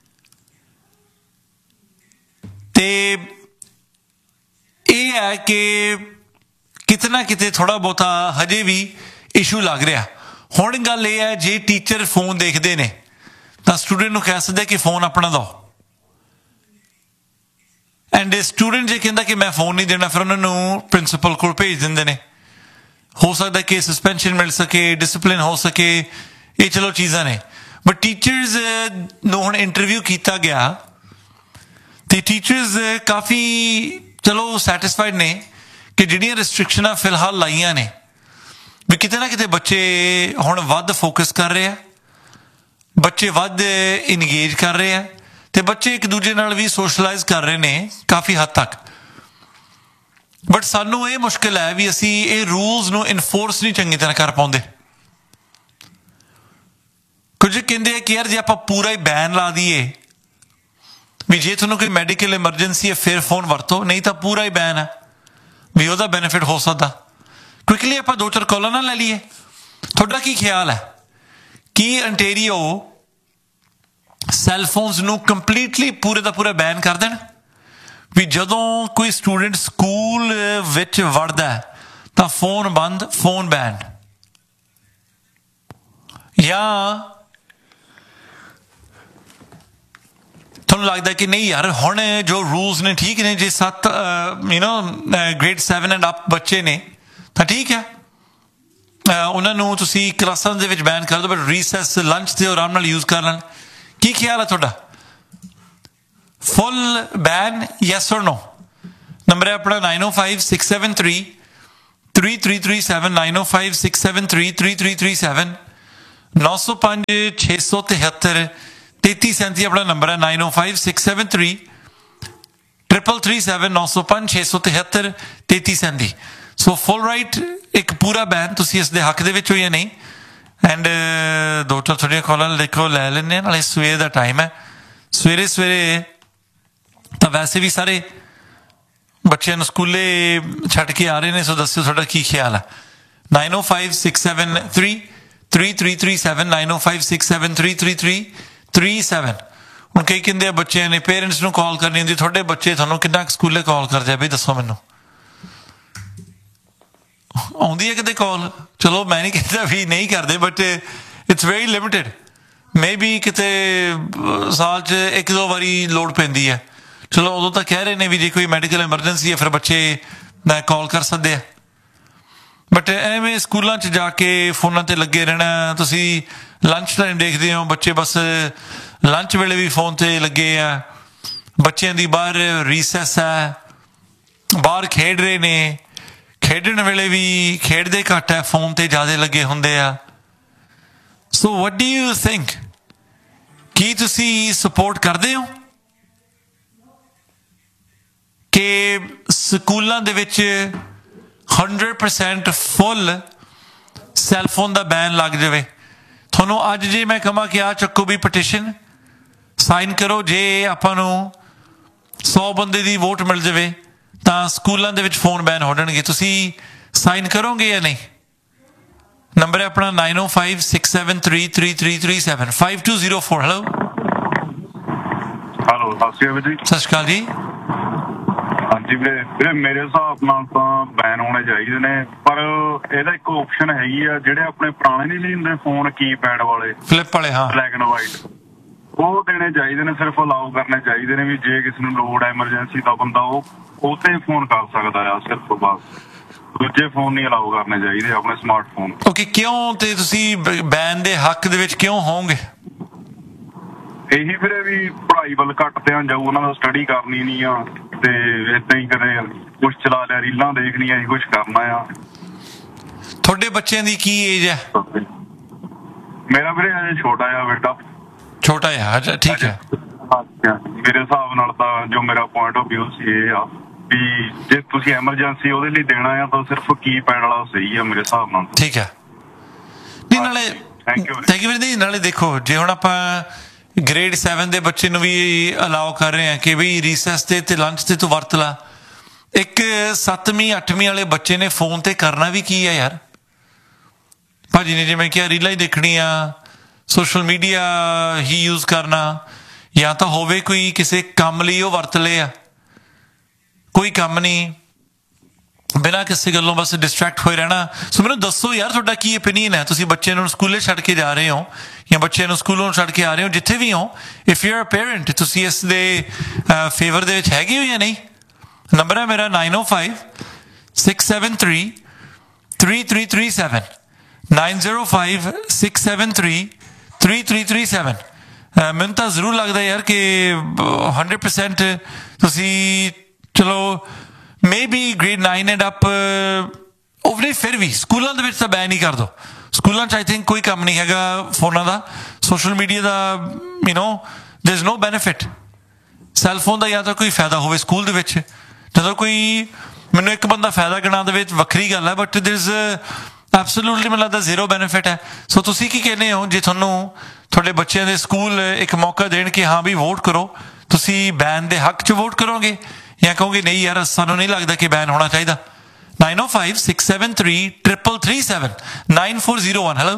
ਤੇ ਇਹ ਹੈ ਕਿ ਕਿਤੇ ਨਾ ਕਿਤੇ ਥੋੜ੍ਹਾ ਬਹੁਤਾ ਹਜੇ ਵੀ ਇਸ਼ੂ ਲੱਗ ਰਿਹਾ। ਹੁਣ ਗੱਲ ਇਹ ਹੈ ਜੇ ਟੀਚਰ ਫੋਨ ਦੇਖਦੇ ਨੇ ਤਾਂ ਸਟੂਡੈਂਟ ਨੂੰ ਕਹਿ ਸਕਦੇ ਕਿ ਫੋਨ ਆਪਣਾ ਦਿਓ, ਐਂਡ ਸਟੂਡੈਂਟ ਜੇ ਕਹਿੰਦਾ ਕਿ ਮੈਂ ਫੋਨ ਨਹੀਂ ਦੇਣਾ ਫਿਰ ਉਹਨਾਂ ਨੂੰ ਪ੍ਰਿੰਸੀਪਲ ਕੋਲ ਭੇਜ ਦਿੰਦੇ ਨੇ। ਹੋ ਸਕਦਾ ਕਿ ਸਸਪੈਂਸ਼ਨ ਮਿਲ ਸਕੇ, ਡਿਸਪਲਿਨ ਹੋ ਸਕੇ, ਇਹ ਚਲੋ ਚੀਜ਼ਾਂ ਨੇ। ਬਟ ਟੀਚਰਸ ਨੂੰ ਹੁਣ ਇੰਟਰਵਿਊ ਕੀਤਾ ਗਿਆ ਤੇ ਟੀਚਰਸ ਕਾਫੀ ਚਲੋ ਸੈਟਿਸਫਾਈਡ ਨੇ ਕਿ ਜਿਹੜੀਆਂ ਰਿਸਟ੍ਰਿਕਸ਼ਨਾਂ ਫਿਲਹਾਲ ਲਾਈਆਂ ਨੇ ਵੀ ਕਿਤੇ ਨਾ ਕਿਤੇ ਬੱਚੇ ਹੁਣ ਵੱਧ ਫੋਕਸ ਕਰ ਰਹੇ ਆ, ਬੱਚੇ ਵੱਧ ਇੰਗੇਜ ਕਰ ਰਹੇ ਆ, ਤੇ ਬੱਚੇ ਇੱਕ ਦੂਜੇ ਨਾਲ ਵੀ ਸੋਸ਼ਲਾਈਜ਼ ਕਰ ਰਹੇ ਨੇ ਕਾਫੀ ਹੱਦ ਤੱਕ। ਬਟ ਸਾਨੂੰ ਇਹ ਮੁਸ਼ਕਿਲ ਹੈ ਵੀ ਅਸੀਂ ਇਹ ਰੂਲਸ ਨੂੰ ਇਨਫੋਰਸ ਨਹੀਂ ਚੰਗੀ ਤਰ੍ਹਾਂ ਕਰ ਪਾਉਂਦੇ। ਕੁਝ ਕਹਿੰਦੇ ਆ ਕਿ ਯਾਰ ਜੇ ਆਪਾਂ ਪੂਰਾ ਹੀ ਬੈਨ ਲਾ ਦਈਏ ਵੀ ਜੇ ਤੁਹਾਨੂੰ ਕੋਈ ਮੈਡੀਕਲ ਐਮਰਜੈਂਸੀ ਹੈ ਫਿਰ ਫੋਨ ਵਰਤੋ, ਨਹੀਂ ਤਾਂ ਪੂਰਾ ਹੀ ਬੈਨ ਹੈ ਵੀ ਉਹਦਾ ਬੈਨੀਫਿਟ ਹੋ ਸਕਦਾ। ਕੁਇਕਲੀ ਆਪਾਂ ਦੋ ਚਾਰ ਕਾਲਾਂ ਨਾ ਲੈ ਲਈਏ, ਤੁਹਾਡਾ ਕੀ ਖਿਆਲ ਹੈ ਕੀ ਅੰਟੇਰੀਓ ਸੈੱਲਫੋਨਸ ਨੂੰ ਕੰਪਲੀਟਲੀ ਪੂਰੇ ਦਾ ਪੂਰਾ ਬੈਨ ਕਰ ਦੇਣ ਵੀ ਜਦੋਂ ਕੋਈ ਸਟੂਡੈਂਟ ਸਕੂਲ ਵਿੱਚ ਵੜਦਾ ਤਾਂ ਫੋਨ ਬੰਦ, ਫੋਨ ਬੈਨ, ਜਾਂ ਤੁਹਾਨੂੰ ਲੱਗਦਾ ਕਿ ਨਹੀਂ ਯਾਰ ਹੁਣ ਜੋ ਰੂਲਸ ਨੇ ਠੀਕ ਨੇ, ਜੇ ਸੱਤ you know grade seven and up ਬੱਚੇ ਨੇ ਤਾਂ ਠੀਕ ਹੈ, ਉਹਨਾਂ ਨੂੰ ਤੁਸੀਂ ਕਲਾਸਾਂ ਦੇ ਵਿੱਚ ਬੈਨ ਕਰ ਦਿਓ, ਬਟ ਰੀਸੈਸ ਲੰਚ ਤੇ ਆਰਾਮ ਨਾਲ ਯੂਜ਼ ਕਰ ਲੈਣ। ਕੀ ਖਿਆਲ ਹੈ ਤੁਹਾਡਾ? ਫੁੱਲ ਬੈਨ ਯੈਸ ਔਰ ਨੋ? ਨੰਬਰ ਹੈ ਆਪਣਾ ਨਾਈਨ ਓ five six seven three three three three seven, nine ਓ five six seven three three three three seven, ਨੌ ਸੌ ਪੰਜ ਛੇ ਸੌ ਤਿਹੱਤਰ ਤੇਤੀ ਸੈਂਤੀ ਆਪਣਾ ਨੰਬਰ ਹੈ, ਨਾਈਨ ਓ five six seven three triple three seven, ਨੌ ਸੌ ਪੰਜ ਛੇ ਸੌ ਤਿਹੱਤਰ ਤੇਤੀ ਸੈਂਤੀ। ਸੋ ਫੁੱਲ ਰਾਈਟ ਇੱਕ ਪੂਰਾ ਬੈਨ ਤੁਸੀਂ ਇਸ ਦੇ ਹੱਕ ਦੇ ਵਿੱਚ ਹੋ ਜਾਂ ਨਹੀਂ? ਐਂਡ ਦੋ ਚਾਰ ਥੋੜ੍ਹੀਆਂ ਕਾਲਾਂ ਦੇਖੋ ਲੈ ਲੈਂਦੇ ਹਾਂ, ਨਾਲੇ ਸਵੇਰ ਦਾ ਟਾਈਮ ਹੈ, ਸਵੇਰੇ ਸਵੇਰੇ ਤਾਂ ਵੈਸੇ ਵੀ ਸਾਰੇ ਬੱਚਿਆਂ ਨੂੰ ਸਕੂਲੇ ਛੱਡ ਕੇ ਆ ਰਹੇ ਨੇ, ਸੋ ਦੱਸਿਓ ਤੁਹਾਡਾ ਕੀ ਖਿਆਲ ਹੈ। ਨਾਈਨ ਓ five six seven three three three three seven nine ਓ five six seven three three three three seven. ਹੁਣ ਕਈ ਕਹਿੰਦੇ ਆ ਬੱਚਿਆਂ ਨੇ ਪੇਰੈਂਟਸ ਨੂੰ ਕਾਲ ਕਰਨੀ ਹੁੰਦੀ, ਤੁਹਾਡੇ ਬੱਚੇ ਤੁਹਾਨੂੰ ਕਿੰਨਾ ਕੁ ਸਕੂਲੇ ਕਾਲ ਕਰਦੇ ਆ ਬਈ ਦੱਸੋ ਮੈਨੂੰ, ਆਉਂਦੀ ਹੈ ਕਿਤੇ ਕਾਲ? ਚਲੋ ਮੈਂ ਨਹੀਂ ਕਹਿੰਦਾ ਵੀ ਨਹੀਂ ਕਰਦੇ, but it's very limited. May be ਕਿਤੇ ਸਾਲ 'ਚ ਇੱਕ ਦੋ ਵਾਰੀ ਲੋੜ ਪੈਂਦੀ ਹੈ। ਚਲੋ ਉਦੋਂ ਤਾਂ ਕਹਿ ਰਹੇ ਨੇ ਵੀ ਜੇ ਕੋਈ ਮੈਡੀਕਲ ਐਮਰਜੈਂਸੀ ਹੈ ਫਿਰ ਬੱਚੇ ਕਾਲ ਕਰ ਸਕਦੇ ਆ, ਬਟ ਐਵੇਂ ਸਕੂਲਾਂ 'ਚ ਜਾ ਕੇ ਫੋਨਾਂ 'ਤੇ ਲੱਗੇ ਰਹਿਣਾ। ਤੁਸੀਂ ਲੰਚ ਟਾਈਮ ਦੇਖਦੇ ਹੋ, ਬੱਚੇ ਬਸ ਲੰਚ ਵੇਲੇ ਵੀ ਫੋਨ 'ਤੇ ਲੱਗੇ ਆ। ਬੱਚਿਆਂ ਦੀ ਬਾਹਰ ਰੀਸੈਸ ਹੈ, ਬਾਹਰ ਖੇਡ ਰਹੇ ਨੇ, ਖੇਡਣ ਵੇਲੇ ਵੀ ਖੇਡਦੇ ਘੱਟ ਹੈ, ਫੋਨ 'ਤੇ ਜ਼ਿਆਦਾ ਲੱਗੇ ਹੁੰਦੇ ਆ। ਸੋ ਵਟ ਡੂ ਯੂ ਥਿੰਕ, ਕੀ ਤੁਸੀਂ ਸਪੋਰਟ ਕਰਦੇ ਹੋ ਕਿ ਸਕੂਲਾਂ ਦੇ ਵਿੱਚ ਹੰਡਰਡ ਪਰਸੈਂਟ ਫੁੱਲ ਸੈੱਲਫੋਨ ਦਾ ਬੈਨ ਲੱਗ ਜਾਵੇ? ਤੁਹਾਨੂੰ ਅੱਜ ਜੇ ਮੈਂ ਕਹਾਂ ਕਿ ਆ ਚੱਕੋ ਵੀ ਪਟੀਸ਼ਨ ਸਾਈਨ ਕਰੋ, ਜੇ ਆਪਾਂ ਨੂੰ ਸੌ ਬੰਦੇ ਦੀ ਵੋਟ ਮਿਲ ਜਾਵੇ ਤਾਂ ਸਕੂਲਾਂ ਦੇ ਵਿੱਚ ਫੋਨ ਬੈਨ ਹੋ ਜਾਣਗੇ, ਤੁਸੀਂ ਸਾਈਨ ਕਰੋਗੇ ਜਾਂ ਨਹੀਂ? ਨੰਬਰ ਹੈ ਆਪਣਾ ਨਾਈਨ ਓ five six seven three three three three seven five two zero four. Hello hello ਸਤਿ ਸ਼੍ਰੀ ਅਕਾਲ ਜੀ। ਸਤਿ ਸ਼੍ਰੀ ਅਕਾਲ ਜੀ। ਹਾਂਜੀ ਵੀਰੇ, ਵੀਰੇ ਮੇਰੇ ਹਿਸਾਬ ਨਾਲ ਤਾਂ ਬੈਨ ਹੋਣੇ ਚਾਹੀਦੇ ਨੇ, ਪਰ ਇਹਦਾ ਇੱਕ ਆਪਸ਼ਨ ਹੈਗੀ ਆ, ਜਿਹੜੇ ਆਪਣੇ ਪੁਰਾਣੇ ਨਹੀਂ ਹੁੰਦੇ ਫੋਨ ਕੀਪੈਡ ਵਾਲੇ, ਫਲਿੱਪ ਵਾਲੇ, ਹਾਂ ਬਲੈਕ ਐਂਡ ਵਾਈਟ, ਉਹ ਦੇਣੇ ਚਾਹੀਦੇ ਨੇ, ਸਿਰਫ ਅਲਾਓ ਕਰਨੇ ਚਾਹੀਦੇ ਨੇ ਵੀ ਜੇ ਕਿਸੇ ਨੂੰ ਲੋੜ ਐਮਰਜੈਂਸੀ ਦਾ ਬੰਦਾ ਉਹ ਉਹ ਤੇ ਫੋਨ ਕਰ ਸਕਦਾ ਆ ਸਿਰਫ, ਬਸ ਦੂਜੇ ਫੋਨ ਨਹੀਂ ਅਲਾਓ ਕਰਨੇ ਚਾਹੀਦੇ ਆਪਣੇ ਸਮਾਰਟਫੋਨ। ਓਕੇ, ਕਿਉਂ? ਤੇ ਤੁਸੀਂ ਬੈਨ ਦੇ ਹੱਕ ਦੇ ਵਿੱਚ ਕਿਉਂ ਹੋਵੋਗੇ? ਇਹੀ ਵੀਰੇ ਵੀ ਪੜ੍ਹਾਈ ਵੱਲ ਘੱਟ ਧਿਆਨ ਜਾਊ, ਉਹਨਾਂ ਦਾ ਸਟੱਡੀ ਕਰਨੀ ਨਹੀਂ ਆ ਤੇ ਏਦਾਂ ਹੀ ਕਦੇ ਕੁਛ ਚਲਾ ਲਿਆ, ਰੀਲਾਂ ਦੇਖਣੀਆਂ, ਇਹੀ ਕੁਛ ਕਰਨਾ ਆ। ਤੁਹਾਡੇ ਬੱਚਿਆਂ ਦੀ ਕੀ ਏਜ ਹੈ? ਮੇਰਾ ਵੀਰੇ ਅਜੇ ਛੋਟਾ ਆ ਬੇਟਾ। ਛੋਟਾ ਆ, ਅੱਛਾ ਠੀਕ ਹੈ। ਮੇਰੇ ਹਿਸਾਬ ਨਾਲ ਤਾਂ ਜੋ ਮੇਰਾ ਪੁਆਇੰਟ ਆਫ ਵਿਊ ਸੀ ਇਹ ਆ ਵੀ ਜੇ ਤੁਸੀਂ ਐਮਰਜੈਂਸੀ ਉਹਦੇ ਲਈ ਦੇਣਾ ਆ ਤਾਂ ਸਿਰਫ ਕੀਪੈਡ ਵਾਲਾ ਸਹੀ ਆ ਮੇਰੇ ਹਿਸਾਬ ਨਾਲ। ਠੀਕ ਹੈ। ਨਹੀਂ ਨਾਲੇ ਥੈਂਕ ਯੂ ਥੈਂਕ ਯੂ ਜੀ। ਨਾਲੇ ਦੇਖੋ, ਜੇ ਹੁਣ ਆਪਾਂ ਗ੍ਰੇਡ ਸੈਵਨ ਦੇ ਬੱਚੇ ਨੂੰ ਵੀ ਅਲਾਓ ਕਰ ਰਹੇ ਹਾਂ ਕਿ ਬਈ ਰੀਸੈਸ ਤੇ ਤੇ ਲੰਚ ਤੇ ਤੂੰ ਵਰਤ ਲਾ, ਇੱਕ ਸੱਤਵੀਂ ਅੱਠਵੀਂ ਵਾਲੇ ਬੱਚੇ ਨੇ ਫੋਨ ਤੇ ਕਰਨਾ ਵੀ ਕੀ ਹੈ ਯਾਰ? ਭਾਜੀ ਨੇ ਜਿਵੇਂ ਕਿਹਾ ਰੀਲਾਂ ਹੀ ਦੇਖਣੀਆਂ, ਸੋਸ਼ਲ ਮੀਡੀਆ ਹੀ ਯੂਜ਼ ਕਰਨਾ, ਜਾਂ ਤਾਂ ਹੋਵੇ ਕੋਈ ਕਿਸੇ ਕੰਮ ਲਈ ਉਹ ਵਰਤ ਲਏ ਆ, ਕੋਈ ਕੰਮ ਨਹੀਂ, ਬਿਨਾਂ ਕਿਸੇ ਗੱਲੋਂ ਬਸ ਡਿਸਟਰੈਕਟ ਹੋਏ ਰਹਿਣਾ। ਸੋ ਮੈਨੂੰ ਦੱਸੋ ਯਾਰ ਤੁਹਾਡਾ ਕੀ ਓਪੀਨੀਅਨ ਹੈ? ਤੁਸੀਂ ਬੱਚੇ ਨੂੰ ਸਕੂਲੇ ਛੱਡ ਕੇ ਜਾ ਰਹੇ ਹੋ ਜਾਂ ਬੱਚੇ ਨੂੰ ਸਕੂਲੋਂ ਛੱਡ ਕੇ ਆ ਰਹੇ ਹੋ, ਜਿੱਥੇ ਵੀ ਹੋ, if you are a parent, ਤੁਸੀਂ ਇਸ ਦੇ ਫੇਵਰ ਦੇ ਵਿੱਚ ਹੈਗੇ ਹੋ ਜਾਂ ਨਹੀਂ? ਨੰਬਰ ਹੈ ਮੇਰਾ ਨਾਈਨ ਓ five six seven three three three three seven nine zero five six seven three three three three seven. ਮੈਨੂੰ ਤਾਂ ਜ਼ਰੂਰ ਲੱਗਦਾ ਯਾਰ ਕਿ ਹੰਡਰਡ ਪਰਸੈਂਟ ਤੁਸੀਂ, ਚਲੋ may be grade nine and up ਉਹ ਨਹੀਂ, ਫਿਰ ਵੀ ਸਕੂਲਾਂ ਦੇ ਵਿੱਚ ਤਾਂ ਬੈਨ ਹੀ ਕਰ ਦਿਓ। ਸਕੂਲਾਂ 'ਚ ਆਈ ਥਿੰਕ ਕੋਈ ਕੰਮ ਨਹੀਂ ਹੈਗਾ ਫੋਨਾਂ ਦਾ, social media the, you know there is no benefit. Cellphone ਦਾ ਜਾਂ ਤਾਂ ਕੋਈ ਫਾਇਦਾ ਹੋਵੇ ਸਕੂਲ ਦੇ ਵਿੱਚ, ਜਦੋਂ ਕੋਈ ਮੈਨੂੰ ਇੱਕ ਬੰਦਾ ਫਾਇਦਾ ਗਿਣਾ ਦੇ ਵਿੱਚ ਵੱਖਰੀ ਗੱਲ ਹੈ, ਬਟ ਦੇਰ ਇਜ਼ ਐਬਸੋਲੂਟਲੀ ਮੈਨੂੰ ਲੱਗਦਾ ਜ਼ੀਰੋ ਬੈਨੀਫਿਟ ਹੈ। ਸੋ ਤੁਸੀਂ ਕੀ ਕਹਿੰਦੇ ਹੋ, ਜੇ ਤੁਹਾਨੂੰ ਤੁਹਾਡੇ ਬੱਚਿਆਂ ਦੇ ਸਕੂਲ ਇੱਕ ਮੌਕਾ ਦੇਣ ਕਿ ਹਾਂ ਵੀ ਵੋਟ ਕਰੋ, ਤੁਸੀਂ ਬੈਨ ਦੇ ਹੱਕ 'ਚ ਵੋਟ ਕਰੋਗੇ ਜਾਂ ਕਹੋਗੇ ਨਹੀਂ ਯਾਰ ਸਾਨੂੰ ਨਹੀਂ ਲੱਗਦਾ ਕਿ ਬੈਨ ਹੋਣਾ ਚਾਹੀਦਾ? ਨਾਈਨ ਓ five six seven three triple three seven nine four zero one. Hello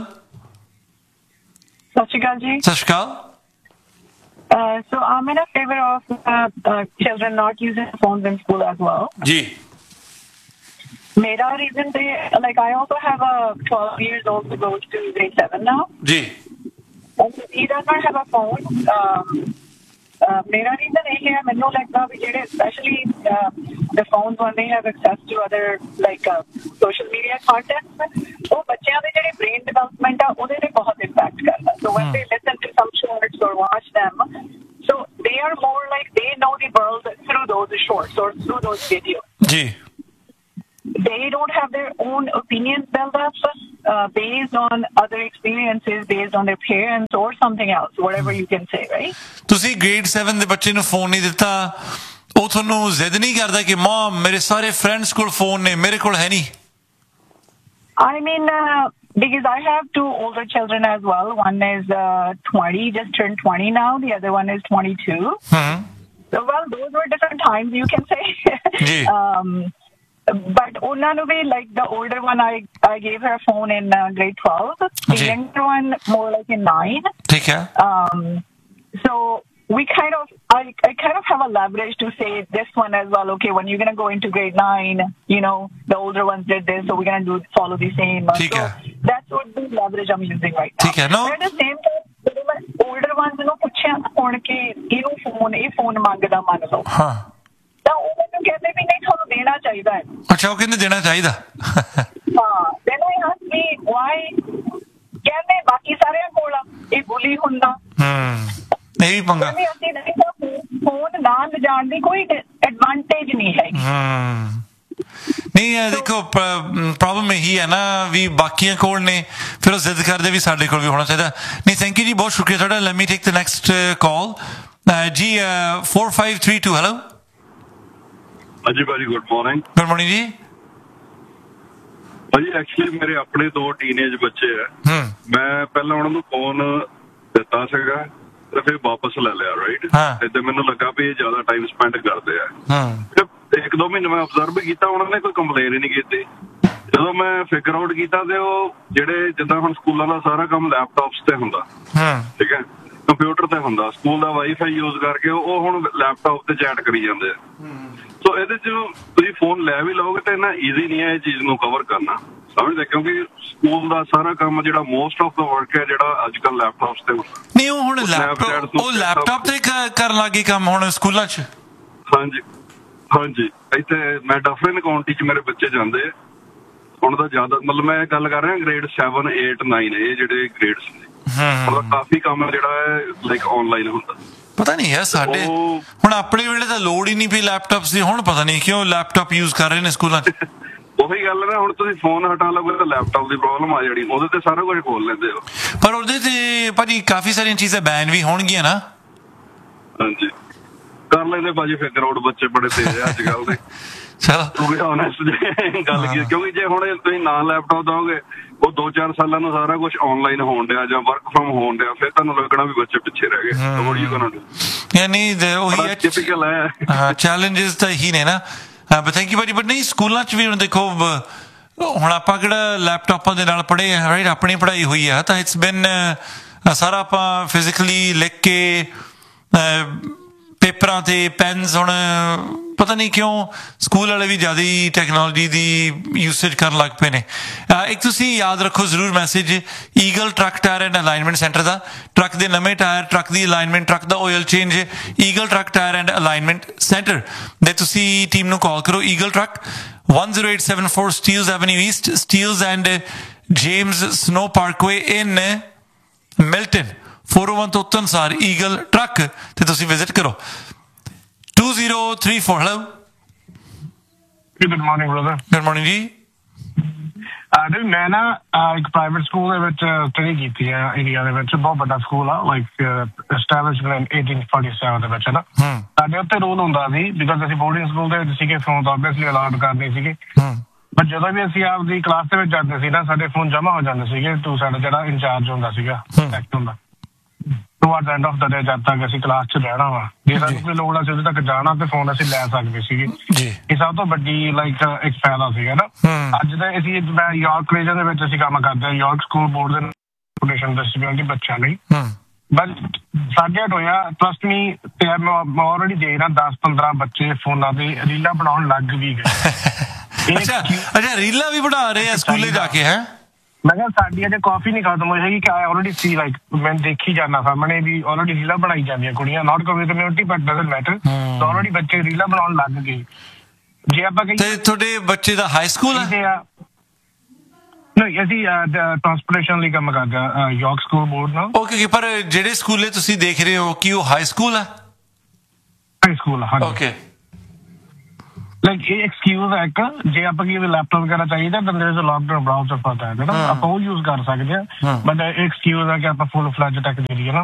ਸਤਿ ਸ਼੍ਰੀ ਅਕਾਲ ਜੀ। ਸਤਿ ਸ਼੍ਰੀ ਅਕਾਲ। Uh, so I'm in a favor of uh, uh, children not using phones in school as well. Ji. Mera reason they like I also have a twelve years old who goes to grade seven now. Ji. And he does not have a phone. Um, uh, Mera reason is here. मैंने लगता है कि especially uh, the phones when they have access to other like uh, social media content, वो बच्चों के ਜਿਹੜੇ brain development ਆ ਉਹਦੇ ਤੇ ਬਹੁਤ impact ਕਰਦਾ. So when they listen to some shorts or watch them, so they are more like they know the world through those shorts or through those videos. Ji. They don't have their own opinions built up uh, based on other experiences, based on their parents or something else, whatever you can say, right? ਤੁਸੀਂ grade seven ਦੇ ਬੱਚੇ ਨੂੰ phone ਨਹੀਂ ਦਿੱਤਾ, ਉਹ ਤੁਹਾਨੂੰ ਜ਼ਿੱਦ ਨਹੀਂ ਕਰਦਾ ਕਿ ਮਮ ਮੇਰੇ ਸਾਰੇ ਫਰੈਂਡਸ ਕੋਲ ਫੋਨ ਨੇ, ਮੇਰੇ ਕੋਲ ਹੈ ਨਹੀਂ? I mean, uh, because I have two older children as well. One is uh, twenty, just turned twenty now. The other one is twenty-two. Hmm. well, those were different times, you can say. Ji. um, but ਉਹਨਾਂ ਨੂੰ ਵੀ like the older one, I I gave her a phone in uh, grade twelve. The ji. younger one more like in nine. ठीक है. Um, so we kind of, I, I kind of have a leverage to say this one as well. Okay, when you're gonna go into grade nine, you know, the older ones did this, so we're gonna do follow the same. ठीक so है. that's what the leverage I'm using right now. ठीक है. No. But at the same time, ਜਦੋਂ ਮੈਂ older ones ਨੂੰ ਪੁੱਛਿਆ ਹੁਣ ਕਿ ਇਹਨੂੰ ਫੋਨ ਇਹ ਫੋਨ ਮੰਗਦਾ ਮੰਨ ਲਓ ਹਾਂ ਤਾਂ ਉਹ ਮੈਨੂੰ ਕਹਿੰਦੇ ਵੀ ਨਹੀਂ ਤੁਹਾਨੂੰ ਦੇਣਾ ਚਾਹੀਦਾ ਹੈ ਅੱਛਾ ਉਹ ਕਹਿੰਦੇ ਦੇਣਾ ਚਾਹੀਦਾ ਹਾਂ then I asked me why ਕਹਿੰਦੇ ਬਾਕੀ ਸਾਰਿਆਂ ਕੋਲ ਆ ਇਹ ਬੁਲੀ ਹੁੰਦਾ ਹਮ ਇਹ ਵੀ ਪੰਗਾ ਕਹਿੰਦੇ ਅਸੀਂ ਨਹੀਂ ਤਾਂ ਫੋਨ ਨਾ ਲਿਜਾਣ ਦੀ ਕੋਈ ਐਡਵਾਂਟੇਜ ਨਹੀਂ ਹੈਗੀ ਹਮ ਨਹੀਂ ਇਹ ਦੇਖੋ ਪ੍ਰੋਬਲਮ ਇਹੀ ਹੈ ਨਾ ਵੀ ਬਾਕੀਆਂ ਕੋਲ ਨੇ ਫਿਰ ਉਹ ਜ਼ਿੱਦ ਕਰਦੇ ਵੀ ਸਾਡੇ ਕੋਲ ਵੀ ਹੋਣਾ ਚਾਹੀਦਾ ਨਹੀਂ ਥੈਂਕ ਯੂ ਜੀ ਬਹੁਤ ਸ਼ੁਕਰੀਆ ਤੁਹਾਡਾ let me take the next call ਜੀ four five three two hello ਹਾਂਜੀ ਭਾਜੀ ਗੁੱਡ ਮਾਰਨਿੰਗ ਗੁੱਡ ਮਾਰਨਿੰਗ ਜੀ ਭਾਜੀ ਐਕਚੁਅਲੀ ਮੇਰੇ ਆਪਣੇ ਦੋ ਟੀਨੇਜ ਬੱਚੇ ਆ ਹਮ ਮੈਂ ਪਹਿਲਾਂ ਉਹਨਾਂ ਨੂੰ ਫੋਨ ਦਿੱਤਾ ਸੀਗਾ ਤੇ ਫਿਰ ਵਾਪਸ ਲੈ ਲਿਆ ਰਾਈਟ ਹਾਂ। ਤੇ ਮੈਨੂੰ ਲੱਗਾ ਵੀ ਇਹ ਜ਼ਿਆਦਾ ਟਾਈਮ ਸਪੈਂਡ ਕਰਦੇ ਆ ਹਮ ਤੇ ਇੱਕ ਦੋ ਮਹੀਨੇ ਮੈਂ ਅਬਜ਼ਰਵ ਕੀਤਾ ਉਹਨਾਂ ਨੇ ਕੋਈ ਕੰਪਲੇਨ ਹੀ ਨਹੀਂ ਕੀਤੀ ਜਦੋਂ ਮੈਂ ਫਿਗਰ ਆਊਟ ਕੀਤਾ ਤੇ ਉਹ ਜਿਹੜੇ ਜਿੱਦਾਂ ਹੁਣ ਸਕੂਲਾਂ ਦਾ ਸਾਰਾ ਕੰਮ ਲੈਪਟਾਪਸ ਤੇ ਹੁੰਦਾ ਹਮ ਠੀਕ ਹੈ ਕੰਪਿਊਟਰ ਤੇ ਹੁੰਦਾ ਸਕੂਲ ਦਾ ਵਾਈਫਾਈ ਯੂਜ਼ ਕਰਕੇ ਉਹ ਹੁਣ ਲੈਪਟਾਪ ਤੇ ਚੈਟ ਕਰੀ ਜਾਂਦੇ ਆ ਸੋ ਇਹਦੇ ਚ ਤੁਸੀਂ ਫੋਨ ਲੈ ਵੀ ਲਓਗੇ ਤੇ ਇੰਨਾ ਈਜ਼ੀ ਨਹੀਂ ਹੈ ਇਹ ਚੀਜ਼ ਨੂੰ ਕਵਰ ਕਰਨਾ ਸਮਝਦੇ ਕਿਉਂਕਿ ਸਕੂਲ ਦਾ ਸਾਰਾ ਕੰਮ ਜਿਹੜਾ ਮੋਸਟ ਆਫ ਦਾ ਵਰਕ ਹੈ ਜਿਹੜਾ ਅੱਜ ਕੱਲ ਲੈਪਟਾਪਸ ਤੇ ਹੁੰਦਾ ਨਹੀਂ ਉਹ ਹੁਣ ਲੈਪਟਾਪ ਉਹ ਲੈਪਟਾਪ ਤੇ ਕਰਨ ਲੱਗੇ ਕੰਮ ਹੁਣ ਸਕੂਲਾਂ 'ਚ ਹਾਂਜੀ ਹਾਂਜੀ ਇੱਥੇ ਮੈਂ ਡਫਰਿਨ ਕਾਉਂਟੀ ਚ ਮੇਰੇ ਬੱਚੇ ਜਾਂਦੇ ਆ ਹੁਣ ਤਾਂ ਜ਼ਿਆਦਾ ਮਤਲਬ ਮੈਂ ਗੱਲ ਕਰ ਰਿਹਾ ਗ੍ਰੇਡ seven eight nine ਇਹ ਜਿਹੜੇ ਗ੍ਰੇਡਸ ਨੇ ਉਹਦਾ ਕਾਫੀ ਕੰਮ ਜਿਹੜਾ ਹੈ ਲਾਈਕ ਆਨਲਾਈਨ ਹੁੰਦਾ ਪਤਾ ਨਹੀਂ ਯਾਰ ਸਾਡੇ ਹੁਣ ਆਪਣੇ ਵੇਲੇ ਤਾਂ ਲੋੜ ਹੀ ਨਹੀਂ ਪਈ ਲੈਪਟਾਪਸ ਦੀ ਹੁਣ ਪਤਾ ਨਹੀਂ ਕਿਉਂ ਲੈਪਟਾਪ ਯੂਜ਼ ਕਰ ਰਹੇ ਨੇ ਸਕੂਲਾਂ 'ਚ ਉਹੀ ਗੱਲ ਹੈ ਨਾ ਹੁਣ ਤੁਸੀਂ ਫੋਨ ਹਟਾ ਲਓਗੇ ਤਾਂ ਲੈਪਟਾਪ ਦੀ ਪ੍ਰੋਬਲਮ ਆ ਜਾਣੀ ਉਹਦੇ ਤੇ ਸਾਰਾ ਕੁਝ ਖੋਲ ਲੈਂਦੇ ਹੋ ਪਰ ਉਹਦੇ ਤੇ ਭਾਜੀ ਕਾਫੀ ਸਾਰੀਆਂ ਚੀਜ਼ਾਂ ਬੈਨ ਵੀ ਹੋਣਗੀਆਂ ਨਾ ਹਾਂਜੀ ਕਰ ਲੈਂਦੇ ਭਾਜੀ ਫਿਗਰ ਆਊਟ ਬੱਚੇ ਬੜੇ ਤੇਜ਼ ਆ ਅੱਜ ਕੱਲ ਦੇ ਚਲੋ ਕਿਉਂਕਿ honest ਜੇ ਗੱਲ ਕੀ ਕਿਉਂਕਿ ਜੇ ਹੁਣ ਤੁਸੀਂ ਨਾ ਲੈਪਟਾਪ ਦੋਗੇ ਉਹ ਦੋ ਚਾਰ ਸਾਲਾਂ ਨੂੰ ਸਾਰਾ ਕੁਝ ਆਨਲਾਈਨ ਹੋਣ ਡਿਆ ਜਾਂ ਵਰਕ ਫਰਮ ਹੋਣ ਡਿਆ ਫਿਰ ਤੁਹਾਨੂੰ ਲੱਗਣਾ ਵੀ ਬੱਚੇ ਪਿੱਛੇ ਰਹਿ ਗਏ what are you gonna do ਯਾਨੀ ਉਹੀ ਟਿਪੀਕਲ ਹੈ ਹਾਂ ਚੈਲੰਜਸ ਤਾਂ ਹੀ ਨੇ ਨਾ ਬਟ ਥੈਂਕ ਯੂ ਭਾਜੀ ਬਟ ਨਹੀਂ ਸਕੂਲਾਂ 'ਚ ਵੀ ਹੁਣ ਦੇਖੋ ਹੁਣ ਆਪਾਂ ਕਿਹੜਾ ਲੈਪਟਾਪਾਂ ਦੇ ਨਾਲ ਪੜ੍ਹੇ ਆ ਰਾਈਟ ਆਪਣੀ ਪੜ੍ਹਾਈ ਹੋਈ ਆ ਤਾਂ ਇਟਸ ਬਿਨ ਸਾਰਾ ਆਪਾਂ ਫਿਜ਼ੀਕਲੀ ਲਿਖ ਕੇ ਪੇਪਰਾਂ ਤੇ ਪੈਨਸ ਹੁਣ ਪਤਾ ਨਹੀਂ ਕਿਉਂ ਸਕੂਲ ਵਾਲੇ ਵੀ ਜ਼ਿਆਦਾ ਹੀ ਟੈਕਨੋਲੋਜੀ ਦੀ ਯੂਸੇਜ ਕਰਨ ਲੱਗ ਪਏ ਨੇ ਇੱਕ ਤੁਸੀਂ ਯਾਦ ਰੱਖੋ ਜ਼ਰੂਰ message eagle truck tyre and alignment centre the truck ਦੇ ਨਵੇਂ tyre truck the alignment truck the oil change eagle truck tyre and alignment centre ਦੇ ਤੁਸੀਂ ਟੀਮ ਨੂੰ ਕਾਲ ਕਰੋ eagle truck one zero eight seven four Steeles Avenue East Steeles and James Snow Parkway in Milton four oh one ਤੋਂ ਤਨਸਾਰ eagle truck ਤੇ ਤੁਸੀਂ visit ਕਰੋ two zero three four hello good morning brother good morning ਜੀ ਅਰੇ ਮੈਂ ਨਾ ਇੱਕ private school ਦੇ ਵਿੱਚ ਸਟੱਡੀ ਕੀਤੀ ਹੈ ਏਰੀਆ ਦੇ ਵਿੱਚ ਬਹੁਤ ਵੱਡਾ ਸਕੂਲ ਆ ਲਾਈਕ ਐਸਟੈਬਲਿਸ਼ਡ ਇਨ eighteen forty-seven ਦੇ ਵਿੱਚ ਨਾ ਸਾਡੇ ਉੱਤੇ ਰੂਲ ਹੁੰਦਾ ਸੀ ਬਿਕਾਜ਼ ਅਸੀਂ ਬੋਰਡਿੰਗ ਸਕੂਲ ਦੇ ਵਿੱਚ ਸੀਗੇ ਫੋਨ ਤਾਂ ਆਬਵੀਅਸਲੀ ਅਲਾਉਡ ਕਰਦੇ ਸੀਗੇ ਪਰ ਜਦੋਂ ਵੀ ਅਸੀਂ ਆਪਦੀ ਕਲਾਸ ਦੇ ਵਿੱਚ ਜਾਂਦੇ ਸੀ ਨਾ ਸਾਡੇ ਫੋਨ ਜਮ੍ਹਾਂ ਹੋ ਜਾਂਦੇ ਸੀਗੇ ਟੂ ਸਾਡਾ ਜਿਹੜਾ ਇੰਚਾਰਜ ਹੁੰਦਾ ਸੀਗਾ ਐਕਟ ਹੁੰਦਾ ਟੂਵਰਡ ਐਂਡ ਆਫ ਦਾ ਡੇ ਜਦ ਤੱਕ ਅਸੀਂ ਕਲਾਸ 'ਚ ਰਹਿਣਾ ਵਾ ਜੇ ਸਾਨੂੰ ਕੋਈ ਲੋੜ ਆ ਸੀ ਉਦੋਂ ਤੱਕ ਜਾਣਾ ਤੇ ਫੋਨ ਅਸੀਂ ਲੈ ਸਕਦੇ ਸੀਗੇ ਇਹ ਸਭ ਤੋਂ ਵੱਡੀ ਲਾਈਕ ਇੱਕ ਫਾਇਦਾ ਸੀਗਾ ਨਾ ਅੱਜ ਦਾ ਅਸੀਂ ਮੈਂ ਯਾਰਕ ਰੀਜਨ ਦੇ ਵਿੱਚ ਅਸੀਂ ਕੰਮ ਕਰਦੇ ਹਾਂ ਯਾਰਕ ਸਕੂਲ ਬੋਰਡ ਦੇ ਰੈਪੂਟੇਸ਼ਨ ਡਿਸਟ੍ਰੀਬਿਊਟ ਦੇ ਬੱਚਿਆਂ ਲਈ ਬਟ ਸਾਡੇ ਹੋਇਆ ਟਰਸਟ ਮੀ ਤੇ ਮੈਂ ਆਲਰੇਡੀ ਦੇਖ ਰਿਹਾ ਦਸ ਪੰਦਰਾਂ ਬੱਚੇ ਫੋਨਾਂ ਤੇ ਰੀਲਾਂ ਬਣਾਉਣ ਲੱਗ ਵੀ ਗਏ ਅੱਛਾ ਅੱਛਾ ਰੀਲਾਂ ਵੀ ਬਣਾ ਰਹੇ ਆ ਸਕੂਲੇ ਜਾ ਕੇ ਹੈ ਮੈਂ ਕਿਹਾ ਸਾਡੀ ਅਜੇ ਕਾਫੀ ਨਹੀਂ ਖਤਮ ਹੋਈ ਹੈਗੀ ਕਿ ਆਈ ਆਲਰੇਡੀ ਸੀ ਲਾਈਕ ਮੈਂ ਦੇਖੀ ਜਾਂਦਾ ਸਾਹਮਣੇ ਵੀ ਆਲਰੇਡੀ ਰੀਲਾਂ ਬਣਾਈ ਜਾਂਦੀਆਂ ਕੁੜੀਆਂ ਨਾਟ community but doesn't matter so already ਬੱਚੇ ਰੀਲਾਂ ਬਣਾਉਣ ਲੱਗ ਗਏ ਜੇ ਆਪਾਂ ਕਹੀਏ ਤੁਹਾਡੇ ਬੱਚੇ ਦਾ ਹਾਈ ਸਕੂਲ ਹੈ ਨਹੀਂ ਅਸੀਂ ਟ੍ਰਾਂਸਪੋਰਟੇਸ਼ਨ ਲਈ ਕੰਮ ਕਰਦੇ ਹਾਂ ਯਾਰਕ ਸਕੂਲ ਬੋਰਡ ਨਾਲ ਓਕੇ ਪਰ ਜਿਹੜੇ ਸਕੂਲੇ ਤੁਸੀਂ ਦੇਖ ਰਹੇ ਹੋ ਕੀ ਉਹ ਹਾਈ ਸਕੂਲ ਹੈ ਹਾਈ ਸਕੂਲ ਹਾਂ ਓਕੇ ਲਾਈਕ ਇਹ ਐਕਸਕਿਊਜ਼ ਹੈ ਇੱਕ ਜੇ ਆਪਾਂ ਕੀ ਲੈਪਟਾਪ ਵਗੈਰਾ ਚਾਹੀਦਾ ਤਾਂ there is a lockdown browser for that ਹੈ ਨਾ ਆਪਾਂ ਉਹ ਯੂਜ਼ ਕਰ ਸਕਦੇ ਹਾਂ ਬਟ ਐਕਸਕਿਊਜ਼ ਹੈ ਕਿ ਆਪਾਂ ਫੁੱਲ ਫਲੈਜ ਟੈਕ ਦੇ ਦਈਏ ਨਾ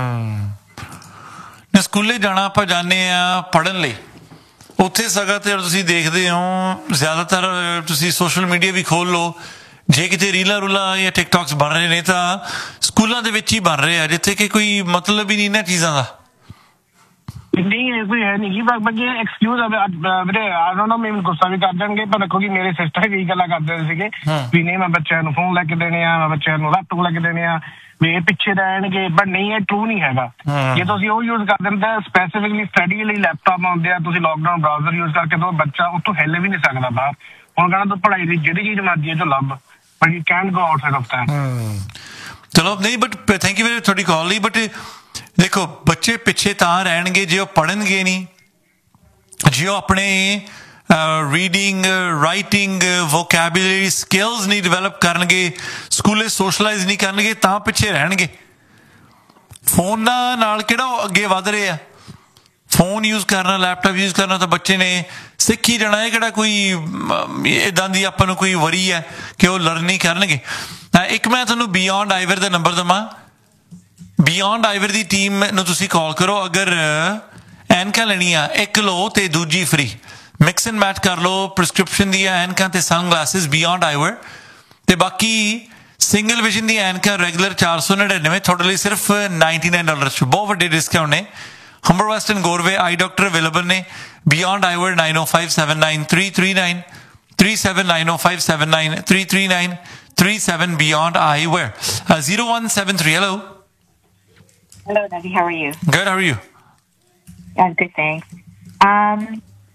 ਹਮ ਸਕੂਲੇ ਜਾਣਾ ਆਪਾਂ ਜਾਂਦੇ ਆ ਪੜ੍ਹਨ ਲਈ ਉੱਥੇ ਸਗਾ ਤੇ ਤੁਸੀਂ ਦੇਖਦੇ ਹੋ ਜ਼ਿਆਦਾਤਰ ਤੁਸੀਂ ਸੋਸ਼ਲ ਮੀਡੀਆ ਵੀ ਖੋਲ ਲਓ ਜੇ ਕਿਤੇ ਰੀਲਾਂ ਰੂਲਾਂ ਜਾਂ ਟਿਕਟੌਕਸ ਬਣ ਰਹੇ ਨੇ ਤਾਂ ਸਕੂਲਾਂ ਦੇ ਵਿੱਚ ਹੀ ਬਣ ਰਹੇ ਆ ਜਿੱਥੇ ਕਿ ਕੋਈ ਮਤਲਬ ਹੀ ਨਹੀਂ ਨਾ ਚੀਜ਼ਾਂ ਦਾ ਨਹੀਂ ਇਹ ਕੋਈ ਹੈ ਨਹੀਂ ਕਿ ਬੱਚੇ ਐਕਸਕਿਊਜ਼ ਵੀਰੇ ਆਈ ਡੋਨਟ ਨੋ ਮੈਨੂੰ ਗੁੱਸਾ ਵੀ ਕਰ ਜਾਣਗੇ ਪਰ ਦੇਖੋ ਕਿ ਮੇਰੇ ਸਿਸਟਰ ਵੀ ਗੱਲਾਂ ਕਰਦੇ ਸੀਗੇ ਵੀ ਨਹੀਂ ਮੈਂ ਬੱਚਿਆਂ ਨੂੰ ਫੋਨ ਲੈ ਕੇ ਦੇਣੇ ਆ ਮੈਂ ਬੱਚਿਆਂ ਨੂੰ ਲੈਪਟਾਪ ਲੈ ਕੇ ਦੇਣੇ ਆ ਵੀ ਇਹ ਪਿੱਛੇ ਰਹਿਣਗੇ ਬਟ ਨਹੀਂ ਇਹ ਟਰੂ ਨਹੀਂ ਹੈਗਾ ਜੇ ਤੁਸੀਂ ਉਹ ਯੂਜ਼ ਕਰਦੇ ਹੋ ਤਾਂ ਸਪੈਸੀਫਿਕਲੀ ਸਟੱਡੀ ਲਈ ਲੈਪਟਾਪ ਆਉਂਦੇ ਆ ਤੁਸੀਂ ਲੋਕਡਾਊਨ ਬਰਾਊਜ਼ਰ ਯੂਜ਼ ਕਰਕੇ ਦੋ ਬੱਚਾ ਉੱਥੋਂ ਹਿੱਲ ਵੀ ਨਹੀਂ ਸਕਦਾ ਬਾਹਰ ਹੁਣ ਕਹਿੰਦਾ ਤੂੰ ਪੜ੍ਹਾਈ ਦੀ ਜਿਹੜੀ ਚੀਜ਼ ਮਰਜ਼ੀ ਹੈ ਜੋ ਲੱਭ but you can't go outside of that ਚਲੋ ਨਹੀਂ ਬਟ ਥੈਂਕ ਯੂ ਵੈਰੀ ਤੁਹਾਡੀ ਕਾਲ ਲਈ ਬਟ ਦੇਖੋ ਬੱਚੇ ਪਿੱਛੇ ਤਾਂ ਰਹਿਣਗੇ ਜੇ ਉਹ ਪੜ੍ਹਨਗੇ ਨਹੀਂ ਜੇ ਉਹ ਆਪਣੇ ਰੀਡਿੰਗ ਰਾਈਟਿੰਗ ਵੋਕੈਬੂਲਰੀ ਸਕਿੱਲਸ ਨਹੀਂ ਡਿਵੈਲਪ ਕਰਨਗੇ ਸਕੂਲੇ ਸੋਸ਼ਲਾਈਜ਼ ਨਹੀਂ ਕਰਨਗੇ ਤਾਂ ਪਿੱਛੇ ਰਹਿਣਗੇ ਫੋਨਾਂ ਨਾਲ ਕਿਹੜਾ ਉਹ ਅੱਗੇ ਵੱਧ ਰਹੇ ਆ ਫੋਨ ਯੂਜ਼ ਕਰਨਾ ਲੈਪਟਾਪ ਯੂਜ਼ ਕਰਨਾ ਤਾਂ ਬੱਚੇ ਨੇ ਸਿੱਖ ਹੀ ਜਾਣਾ ਹੈ ਕਿਹੜਾ ਕੋਈ ਇੱਦਾਂ ਦੀ ਆਪਾਂ ਨੂੰ ਕੋਈ ਵਰੀ ਹੈ ਕਿ ਉਹ ਲਰਨ ਨਹੀਂ ਕਰਨਗੇ ਇੱਕ ਮੈਂ ਤੁਹਾਨੂੰ ਬਿਯੋਂਡ ਆਈਵਰ ਦਾ ਨੰਬਰ ਦੇਵਾਂ ਬਿਯੋਂਡ ਆਈਵਰ ਦੀ ਟੀਮ ਨੂੰ ਤੁਸੀਂ ਕਾਲ ਕਰੋ ਅਗਰ ਐਨਕਾਂ ਲੈਣੀਆਂ ਇੱਕ ਲਓ ਤੇ ਦੂਜੀ ਫ੍ਰੀ ਮਿਕਸ ਐਂਡ ਮੈਚ ਕਰ ਲਓ ਪ੍ਰਿਸਕ੍ਰਿਪਸ਼ਨ ਦੀਆਂ ਐਨਕਾਂ ਤੇ ਸਨ ਗਲਾਸਿਸ ਬਿਯੋਂਡ ਆਈਵਰ ਤੇ ਬਾਕੀ ਸਿੰਗਲ ਵਿਜ਼ਨ ਦੀਆਂ ਐਨਕਾਂ ਰੈਗੂਲਰ ਚਾਰ ਸੌ ਨੜਿਨਵੇਂ ਤੁਹਾਡੇ ਲਈ ਸਿਰਫ ਨਾਈਨਟੀ ਨਾਈਨ ਡਾਲਰ 'ਚ ਬਹੁਤ ਵੱਡੇ ਡਿਸਕਾਊਂਟ ਨੇ ਹੰਬਰ ਵੈਸਟਰਨ ਗੋਰਵੇ ਆਈ ਡਾਕਟਰ ਅਵੇਲੇਬਲ ਨੇ beyond ਆਈਵਰ nine O five seven nine three three nine three seven nine O five seven nine three three nine three seven Beyond Eyewear. uh, zero one seven three hello hello Navi, how are you? Good, how are you? I'm good, thanks. um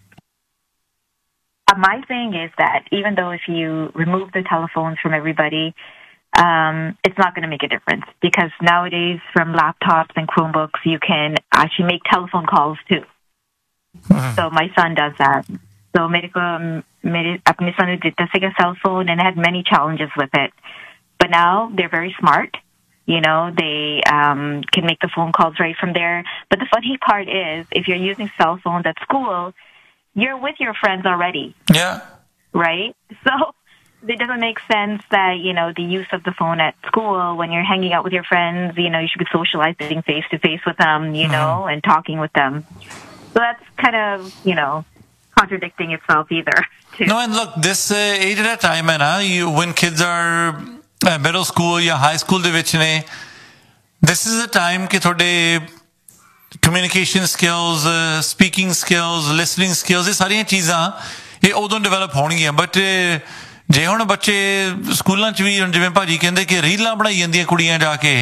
uh, my thing is that even though if you remove the telephones from everybody um it's not going to make a difference because nowadays from laptops and Chromebooks you can actually make telephone calls too. uh-huh. So my son does that. So ਮੇਰੇ ਕੋਲ ਮੇਰੇ ਆਪਣੇ son ਨੂੰ ਦਿੱਤਾ ਸੀਗਾ cell phone and I had many challenges with it. But now they're very smart. You know, they um, can make the phone calls right from there. But the funny part is, if you're using cell phones at school, you're with your friends already. Yeah. Right? So it doesn't make sense that, you know, the use of the phone at school when you're hanging out with your friends, you know, you should be socializing face to face with them, you mm-hmm. know, and talking with them. So that's kind of, you know, contradicting itself either. Too. No, and look, this uh, age at a time, and uh, you, when kids are uh, middle school or high school, de vich ne, this is a time ke thode communication skills, uh, speaking skills, listening skills, ਇਹ ਸਾਰੀਆਂ ਚੀਜ਼ਾਂ ਇਹ ਉਦੋਂ develop ਹੋਣਗੀਆਂ but ਜੇ ਹੁਣ ਬੱਚੇ ਸਕੂਲਾਂ 'ਚ ਵੀ ਹੁਣ ਜਿਵੇਂ ਭਾਜੀ ਕਹਿੰਦੇ ਕਿ ਰੀਲਾਂ ਬਣਾਈ ਜਾਂਦੀਆਂ ਕੁੜੀਆਂ ਜਾ ਕੇ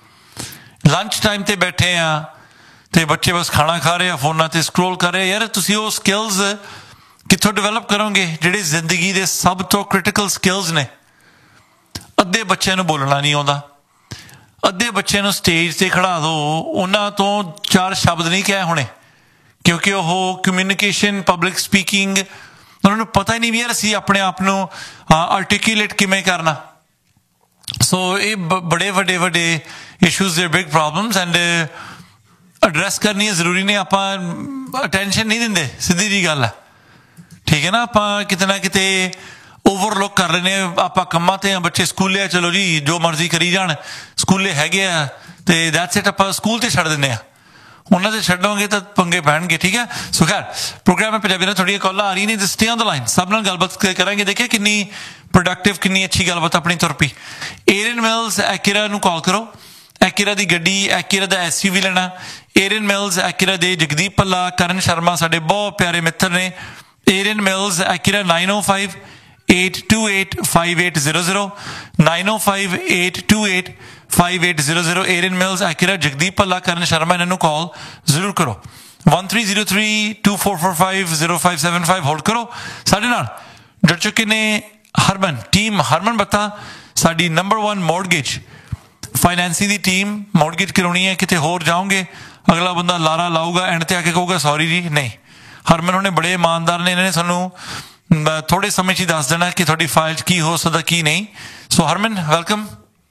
ਲੰਚ ਟਾਈਮ ਤੇ ਬੈਠੇ ਆ ਤੇ ਬੱਚੇ ਬਸ ਖਾਣਾ ਖਾ ਰਹੇ ਆ ਫੋਨਾਂ ਤੇ ਸਕਰੋਲ ਕਰ ਰਹੇ ਯਾਰ ਤੁਸੀਂ ਉਹ ਸਕਿੱਲਸ ਕਿੱਥੋਂ ਡਿਵੈਲਪ ਕਰੋਗੇ ਜਿਹੜੇ ਜ਼ਿੰਦਗੀ ਦੇ ਸਭ ਤੋਂ ਕ੍ਰਿਟੀਕਲ ਸਕਿੱਲਸ ਨੇ ਅੱਧੇ ਬੱਚਿਆਂ ਨੂੰ ਬੋਲਣਾ ਨਹੀਂ ਆਉਂਦਾ ਅੱਧੇ ਬੱਚਿਆਂ ਨੂੰ ਸਟੇਜ ਤੇ ਖੜਾ ਦਿਓ ਉਹਨਾਂ ਤੋਂ ਚਾਰ ਸ਼ਬਦ ਨਹੀਂ ਕਹਿ ਹੋਣੇ ਕਿਉਂਕਿ ਉਹ ਕਮਿਊਨੀਕੇਸ਼ਨ ਪਬਲਿਕ ਸਪੀਕਿੰਗ ਉਹਨਾਂ ਨੂੰ ਪਤਾ ਹੀ ਨਹੀਂ ਵੀ ਯਾਰ ਅਸੀਂ ਆਪਣੇ ਆਪ ਨੂੰ ਆਰਟੀਕੂਲੇਟ ਕਿਵੇਂ ਕਰਨਾ ਸੋ ਇਹ ਬੜੇ ਵੱਡੇ ਵੱਡੇ ਇਸ਼ੂਜ਼ ਦੇ ਬਿਗ ਪ੍ਰੋਬਲਮਸ ਐਂਡ ਐਡਰੈਸ ਕਰਨੀ ਜ਼ਰੂਰੀ ਨੇ ਆਪਾਂ ਅਟੈਂਸ਼ਨ ਨਹੀਂ ਦਿੰਦੇ ਸਿੱਧੀ ਜੀ ਗੱਲ ਹੈ ਠੀਕ ਹੈ ਨਾ ਆਪਾਂ ਕਿਤੇ ਨਾ ਕਿਤੇ ਓਵਰਲੁੱਕ ਕਰ ਲੈਂਦੇ ਆਪਾਂ ਕੰਮਾਂ ਤੇ ਆ ਬੱਚੇ ਸਕੂਲੇ ਆ ਚਲੋ ਜੀ ਜੋ ਮਰਜ਼ੀ ਕਰੀ ਜਾਣ ਸਕੂਲੇ ਹੈਗੇ ਆ ਤੇ ਦੈਟਸ ਇਟ ਆਪਾਂ ਸਕੂਲ ਤੇ ਛੱਡ ਦਿੰਦੇ ਆ ਉਹਨਾਂ ਦੇ ਛੱਡੋਗੇ ਤਾਂ ਪੰਗੇ ਪੈਣਗੇ ਠੀਕ ਹੈ ਸੋ ਖੈਰ ਪ੍ਰੋਗਰਾਮ ਪੰਜਾਬੀ ਨਾਲ ਥੋੜ੍ਹੀਆਂ ਕਾਲਾਂ ਆ ਰਹੀਆਂ ਨੇ ਸਟੇ ਔਨ ਦ ਲਾਈਨ ਸਭ ਨਾਲ ਗੱਲਬਾਤ ਕਰਾਂਗੇ ਦੇਖਿਆ ਕਿੰਨੀ ਪ੍ਰੋਡਕਟਿਵ ਕਿੰਨੀ ਅੱਛੀ ਗੱਲਬਾਤ ਆਪਣੀ ਤੁਰ ਪਈ ਏਰੀਅਨ ਮਿਲਸ ਐਕੀਰਾ ਨੂੰ ਕਾਲ ਕਰੋ ਐਕੀਰਾ ਦੀ ਗੱਡੀ ਐਕੀਰਾ ਦਾ ਐਸ ਯੂ ਵੀ ਲੈਣਾ ਏਰੀਅਨ ਮਿਲਸ ਐਕੀਰਾ ਦੇ ਜਗਦੀਪ ਭੱਲਾ ਕਰਨ ਸ਼ਰਮਾ ਸਾਡੇ ਬਹੁਤ ਪਿਆਰੇ ਮਿੱਤਰ ਨੇ ਏਰੀਅਨ ਮਿਲਸ ਐਕੀਰਾ ਨਾਈਨ ਓ five eight two eight five eight zero zero nine oh five eight two eight five eight zero zero ਏਰੀਅਨ mills ਐਕੀਰਾ Jagdeep Bhalla ਕਰਨ ਸ਼ਰਮਾ ਇਹਨਾਂ ਨੂੰ ਕਾਲ ਜ਼ਰੂਰ ਕਰੋ one three zero three two four four five zero five seven five hold ਕਰੋ ਸਾਡੇ ਨਾਲ ਜੁੜ ਚੁੱਕੇ ਨੇ ਹਰਮਨ ਟੀਮ ਹਰਮਨ ਬੱਤਾ ਸਾਡੀ ਨੰਬਰ ਵਨ ਮੌਰਗੇਜ ਫਾਈਨੈਂਸਿੰਗ ਦੀ ਟੀਮ ਮੌਰਗੇਜ ਕਰਾਉਣੀ ਹੈ ਕਿਤੇ ਹੋਰ ਜਾਓਗੇ ਅਗਲਾ ਬੰਦਾ ਲਾਰਾ ਲਾਊਗਾ ਐਂਡ ਤੇ ਆ ਕੇ ਕਹੂਗਾ ਸੌਰੀ ਜੀ ਨਹੀਂ ਹਰਮਨ ਉਹਨੇ ਬੜੇ ਇਮਾਨਦਾਰ ਨੇ ਇਹਨਾਂ ਨੇ ਸਾਨੂੰ ਥੋੜੇ ਸਮੇਂ 'ਚ ਹੀ ਦੱਸ ਦੇਣਾ ਕਿ ਤੁਹਾਡੀ ਫਾਈਲ 'ਚ ਕੀ ਹੋ ਸਕਦਾ ਕੀ ਨਹੀਂ ਸੋ ਹਰਮਨ welcome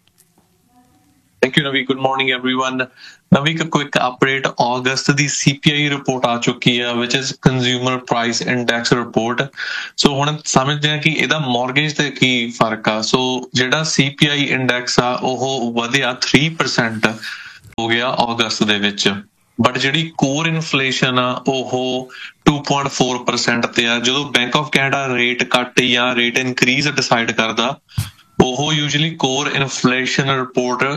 Thank you, Navi. Good morning, everyone. Navi, a quick update. August the C P I report ਆ ਚੁੱਕੀ ਹੈ, which is Consumer Price Index report. So ਹੁਣ ਸਮਝਦੇ ਹਾਂ ਕਿ ਇਹਦਾ mortgage ਤੇ ਕੀ ਫਰਕ ਆ. So ਜਿਹੜਾ C P I index ਆ ਉਹ ਵਧਿਆ three percent ਹੋ ਗਿਆ August ਦੇ ਵਿੱਚ. ਬਟ ਜਿਹੜੀ ਕੋਰ ਇਨਫਲੇਸ਼ਨ ਆ ਉਹ two point four percent ਤੇ ਆ ਜਦੋਂ ਬੈਂਕ ਆਫ ਕੈਨੇਡਾ ਰੇਟ ਕੱਟ ਜਾਂ ਰੇਟ ਇਨਕਰੀਜ਼ ਡਿਸਾਈਡ ਕਰਦਾ ਉਹ usually core inflation report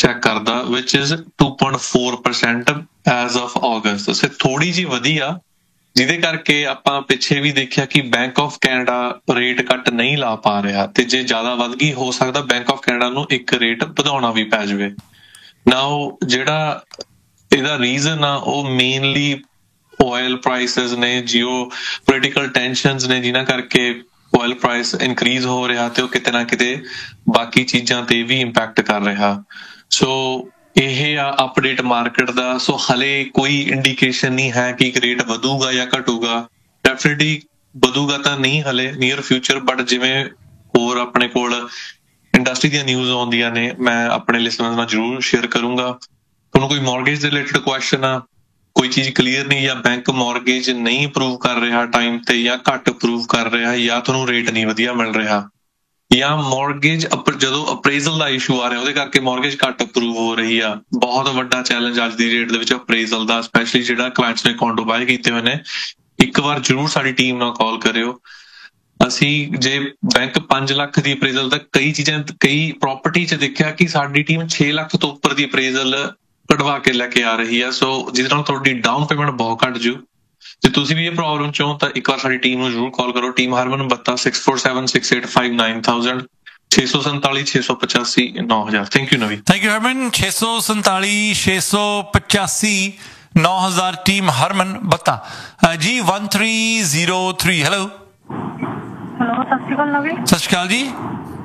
check ਕਰਦਾ which is two point four percent as of August ਸੇ ਥੋੜੀ ਜਿਹੀ ਵਧੀ ਆ ਜਿਹਦੇ ਕਰਕੇ ਆਪਾਂ ਪਿੱਛੇ ਵੀ ਦੇਖਿਆ ਕਿ ਬੈਂਕ ਆਫ ਕੈਨੇਡਾ ਰੇਟ ਕੱਟ ਨਹੀਂ ਲਾ ਪਾ ਰਿਹਾ ਤੇ ਜੇ ਜ਼ਿਆਦਾ ਵੱਧ ਗਈ ਹੋ ਸਕਦਾ ਬੈਂਕ ਆਫ ਕੈਨੇਡਾ ਨੂੰ ਇੱਕ ਰੇਟ ਵਧਾਉਣਾ ਵੀ ਪੈ ਜਾਵੇ ਨਾਓ ਜਿਹੜਾ ਇਹਦਾ ਰੀਜ਼ਨ ਆ ਉਹ ਮੇਨਲੀ oil prices ਨੇ ਜਿਓ ਪੋਲੀਟੀਕਲ ਟੈਂਸ਼ਨਸ ਨੇ ਜਿਨ੍ਹਾਂ ਕਰਕੇ oil price increase ਹੋ ਰਿਹਾ ਤੇ ਉਹ ਕਿਤੇ ਨਾ ਕਿਤੇ ਬਾਕੀ ਚੀਜ਼ਾਂ ਤੇ ਵੀ ਇੰਪੈਕਟ ਕਰ ਰਿਹਾ ਸੋ ਇਹ ਆ ਅਪਡੇਟ ਮਾਰਕੀਟ ਦਾ ਸੋ ਹਲੇ ਕੋਈ ਇੰਡੀਕੇਸ਼ਨ ਨਹੀਂ ਹੈ ਕਿ ਰੇਟ ਵਧੂਗਾ ਜਾਂ ਘਟੂਗਾ ਡੈਫੀਨਿਟਲੀ ਵਧੂਗਾ ਤਾਂ ਨਹੀਂ ਹਲੇ ਨੀਅਰ ਫਿਊਚਰ ਬਟ ਜਿਵੇਂ ਹੋਰ ਆਪਣੇ ਕੋਲ ਇੰਡਸਟਰੀ ਦੀਆਂ ਨਿਊਜ਼ ਆਉਂਦੀਆਂ ਨੇ ਮੈਂ ਆਪਣੇ ਲਿਸਨਰਸ ਨਾਲ ਜ਼ਰੂਰ ਸ਼ੇਅਰ ਕਰੂੰਗਾ ਤੁਹਾਨੂੰ ਕੋਈ ਮੌਰਗੇਜ ਦੇ ਰਿਲੇਟਡ ਕੁਐਸਚਨ ਆ ਕੋਈ ਚੀਜ਼ ਕਲੀਅਰ ਨਹੀਂ ਜਾਂ ਬੈਂਕ ਮੌਰਗੇਜ ਨਹੀਂ ਅਪਰੂਵ ਕਰ ਰਿਹਾ ਟਾਈਮ ਤੇ ਜਾਂ ਘੱਟ ਅਪਰੂਵ ਕਰ ਰਿਹਾ ਜਾਂ ਤੁਹਾਨੂੰ ਰੇਟ ਨਹੀਂ ਵਧੀਆ ਮਿਲ ਰਿਹਾ ਜਾਂ ਮੌਰਗੇਜ ਜਦੋਂ ਅਪਰੇਜ਼ਲ ਦਾ ਇਸ਼ੂ ਆ ਰਿਹਾ ਉਹਦੇ ਕਰਕੇ ਮੌਰਗੇਜ ਘੱਟ ਅਪਰੂਵ ਹੋ ਰਹੀ ਆ ਬਹੁਤ ਵੱਡਾ ਚੈਲੰਜ ਅੱਜ ਦੀ ਡੇਟ ਦੇ ਵਿੱਚ ਅਪਰੇਜ਼ਲ ਦਾ ਸਪੈਸ਼ਲੀ ਜਿਹੜਾ ਕਲਾਇੰਟਸ ਨੇ ਕੋਂਡੋ ਬਾਏ ਕੀਤੇ ਹੋਏ ਨੇ ਇੱਕ ਵਾਰ ਜ਼ਰੂਰ ਸਾਡੀ ਟੀਮ ਨਾਲ ਕਾਲ ਕਰਿਓ ਅਸੀਂ ਜੇ ਬੈਂਕ ਪੰਜ ਲੱਖ ਦੀ ਅਪਰੇਜ਼ਲ ਦਾ ਕਈ ਚੀਜ਼ਾਂ ਕਈ ਪ੍ਰਾਪਰਟੀ 'ਚ ਦੇਖਿਆ ਕਿ ਸਾਡੀ ਟੀਮ ਛੇ ਲੱਖ ਤੋਂ ਉੱਪਰ ਦੀ ਅਪਰੇਜ਼ਲ ਕਢਵਾ ਕੇ ਲੈ ਕੇ ਆ ਰਹੀ ਆ ਸੋ ਜਿਹਦੇ ਨਾਲ ਤੁਹਾਡੀ ਡਾਊਨ ਪੇਮੈਂਟ ਬਹੁਤ ਘੱਟ ਜੂ ਜੇ ਤੁਸੀਂ ਵੀ ਇਹ ਪ੍ਰੋਬਲਮ ਚੋਂ ਤਾਂ ਇੱਕ ਵਾਰ ਸਾਡੀ ਟੀਮ ਨੂੰ ਜ਼ਰੂਰ ਕਾਲ ਕਰੋ ਟੀਮ ਹਰਮਨ ਬੱਤਾ six four seven six eight five nine thousand ਛੇ ਸੌ ਸੰਤਾਲੀ ਛੇ ਸੌ ਪਚਾਸੀ ਨੌ ਹਜ਼ਾਰ ਥੈਂਕ ਯੂ ਨਵੀ ਥੈਂਕ ਯੂ ਹਰਮਨ ਛੇ ਸੌ ਸੰਤਾਲੀ ਛੇ ਸੌ ਪਚਾਸੀ ਨੌ ਹਜ਼ਾਰ ਟੀਮ ਹਰਮਨ ਬੱਤਾ ਜੀ one three zero three hello hello ਸਤਿ ਸ਼੍ਰੀ ਅਕਾਲ ਨਵੀ ਸਤਿ ਸ਼੍ਰੀ ਅਕਾਲ ਜੀ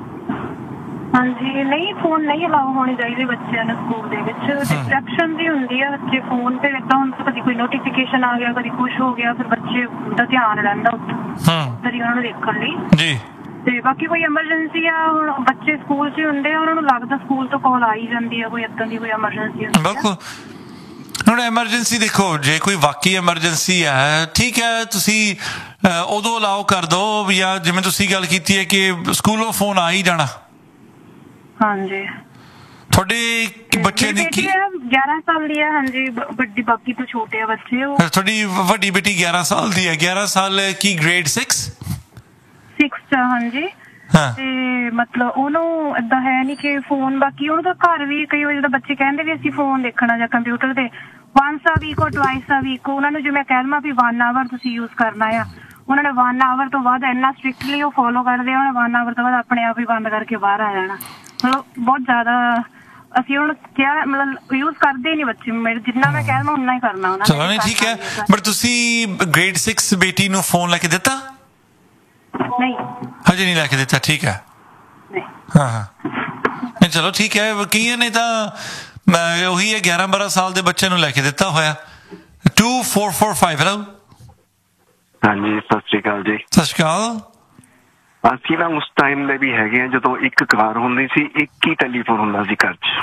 ਹਾਂਜੀ ਨਹੀਂ ਫੋਨ ਨਹੀਂ ਅਲਾਉ ਹੋਣੇ ਚਾਹੀਦੇ ਬੱਚਿਆਂ ਨੂੰ ਸਕੂਲ ਦੇ ਵਿੱਚ ਡਿਸਟਰੈਕਸ਼ਨ ਵੀ ਹੁੰਦੀ ਆ ਬੱਚੇ ਫੋਨ ਤੇ ਏਦਾਂ ਹੁਣ ਕਦੀ ਕੋਈ ਨੋਟੀਫਿਕੇਸ਼ਨ ਆ ਗਿਆ ਕਦੀ ਕੁਛ ਹੋ ਗਿਆ ਫਿਰ ਬੱਚੇ ਦਾ ਧਿਆਨ ਰਹਿੰਦਾ ਉੱਥੇ ਕਦੀ ਉਹਨਾਂ ਨੂੰ ਦੇਖਣ ਲਈ ਜੀ ਤੇ ਬਾਕੀ ਕੋਈ ਐਮਰਜੈਂਸੀ ਆ ਹੁਣ ਬੱਚੇ ਸਕੂਲ 'ਚ ਹੁੰਦੇ ਆ ਉਹਨਾਂ ਨੂੰ ਲੱਗਦਾ ਸਕੂਲ ਤੋਂ ਕਾਲ ਆ ਹੀ ਜਾਂਦੀ ਆ ਕੋਈ ਏਦਾਂ ਦੀ ਕੋਈ ਐਮਰਜੈਂਸੀ ਹੁੰਦੀ ਬਿਲਕੁਲ ਹੁਣ ਐਮਰਜੈਂਸੀ ਦੇਖੋ ਜੇ ਕੋਈ ਵਾਕਈ ਐਮਰਜੈਂਸੀ ਹੈ ਠੀਕ ਹੈ ਤੁਸੀਂ ਉਦੋਂ ਅਲਾਓ ਕਰ ਦਿਓ ਜਾਂ ਜਿਵੇਂ ਤੁਸੀਂ ਗੱਲ ਕੀਤੀ ਹੈ ਕਿ ਸਕੂਲੋਂ ਫੋਨ ਆ ਹੀ ਜਾਣਾ ਹਾਂਜੀ ਤੁਹਾਡੇ ਬੱਚੇ ਦੀ ਕੀ ਗਿਆਰਾਂ ਸਾਲ ਦੀ ਹੈ ਹਾਂਜੀ ਵੱਡੀ ਬਾਕੀ ਤੋਂ ਛੋਟੇ ਆ ਬੱਚੇ ਤੁਹਾਡੀ ਵੱਡੀ ਬੇਟੀ ਗਿਆਰਾਂ ਸਾਲ ਦੀ ਹੈ ਗਿਆਰਾਂ ਸਾਲ ਕੀ ਗ੍ਰੇਡ ਸਿਕਸ ਸਿਕਸ ਹਾਂਜੀ ਤੇ ਮਤਲਬ ਉਹਨੂੰ ਏਦਾਂ ਹੈ ਨੀ ਕਿ ਫੋਨ ਬਾਕੀ ਉਹਨੂੰ ਤਾਂ ਘਰ ਵੀ ਕਈ ਵਾਰ ਜਦੋਂ ਬੱਚੇ ਕਹਿੰਦੇ ਵੀ ਅਸੀਂ ਫੋਨ ਦੇਖਣਾ ਜਾਂ ਕੰਪਿਊਟਰ ਤੇ ਵਨਸ ਆ ਵੀਕ ਔਰ ਟਵਾਈਸ ਆ ਵੀਕ ਉਹਨਾਂ ਨੂੰ ਜਿਵੇਂ ਕਹਿ ਲਵਾਂ ਵੀ ਵਨ ਆਵਰ ਤੁਸੀਂ ਯੂਜ਼ ਕਰਨਾ ਆ ਉਹਨਾਂ ਨੇ ਵਨ ਆਵਰ ਤੋਂ ਬਾਅਦ ਇੰਨਾ ਸਟ੍ਰਿਕਟਲੀ ਉਹ ਫੋਲੋ ਕਰਦੇ ਆ ਉਹਨੇ ਵਨ ਆਵਰ ਤੋਂ ਬਾਅਦ ਆਪਣੇ ਆਪ ਹੀ ਬੰਦ ਕਰਕੇ ਬਾਹਰ ਆ ਜਾਣਾ ਮਤਲਬ ਬਹੁਤ ਜ਼ਿਆਦਾ ਅਸੀਂ ਹੁਣ ਕਿਹਾ ਮਤਲਬ ਯੂਜ਼ ਕਰਦੇ ਹੀ ਨਹੀਂ ਬੱਚੇ ਮੇਰੇ ਜਿੰਨਾ ਮੈਂ ਕਹਿ ਲਵਾਂ ਉਨਾ ਹੀ ਕਰਨਾ ਉਹਨਾਂ ਚਲੋ ਨਹੀਂ ਠੀਕ ਹੈ ਬਟ ਤੁਸੀਂ ਗ੍ਰੇਡ ਸਿਕਸ ਬੇਟੀ ਨੂੰ ਫੋਨ ਲੈ ਕੇ ਦਿੱਤਾ ਨਹੀਂ ਹਜੇ ਨਹੀਂ ਲੈ ਕੇ ਦਿੱਤਾ ਠੀਕ ਹੈ ਹਾਂ ਹਾਂ ਨਹੀਂ ਚਲੋ ਠੀਕ ਹੈ ਕਈਆਂ ਨੇ ਤਾਂ ਉਹੀ ਹੈ ਗਿਆਰਾਂ ਬਾਰਾਂ ਸਾਲ ਦੇ ਬੱਚੇ ਨੂੰ ਲੈ ਕੇ ਦਿੱਤਾ ਹੋਇਆ two four four five hello ਹਾਂਜੀ ਸਤਿ ਸ਼੍ਰੀ ਅਕਾਲ ਜੀ ਸਤਿ ਸ਼੍ਰੀ ਅਕਾਲ ਅਸੀਂ ਨਾ ਉਸ ਟਾਈਮ ਦੇ ਵੀ ਹੈਗੇ ਆ ਜਦੋਂ ਇੱਕ ਕਾਰ ਹੁੰਦੀ ਸੀ ਇੱਕ ਹੀ ਟੈਲੀਫੋਨ ਹੁੰਦਾ ਸੀ ਘਰ 'ਚ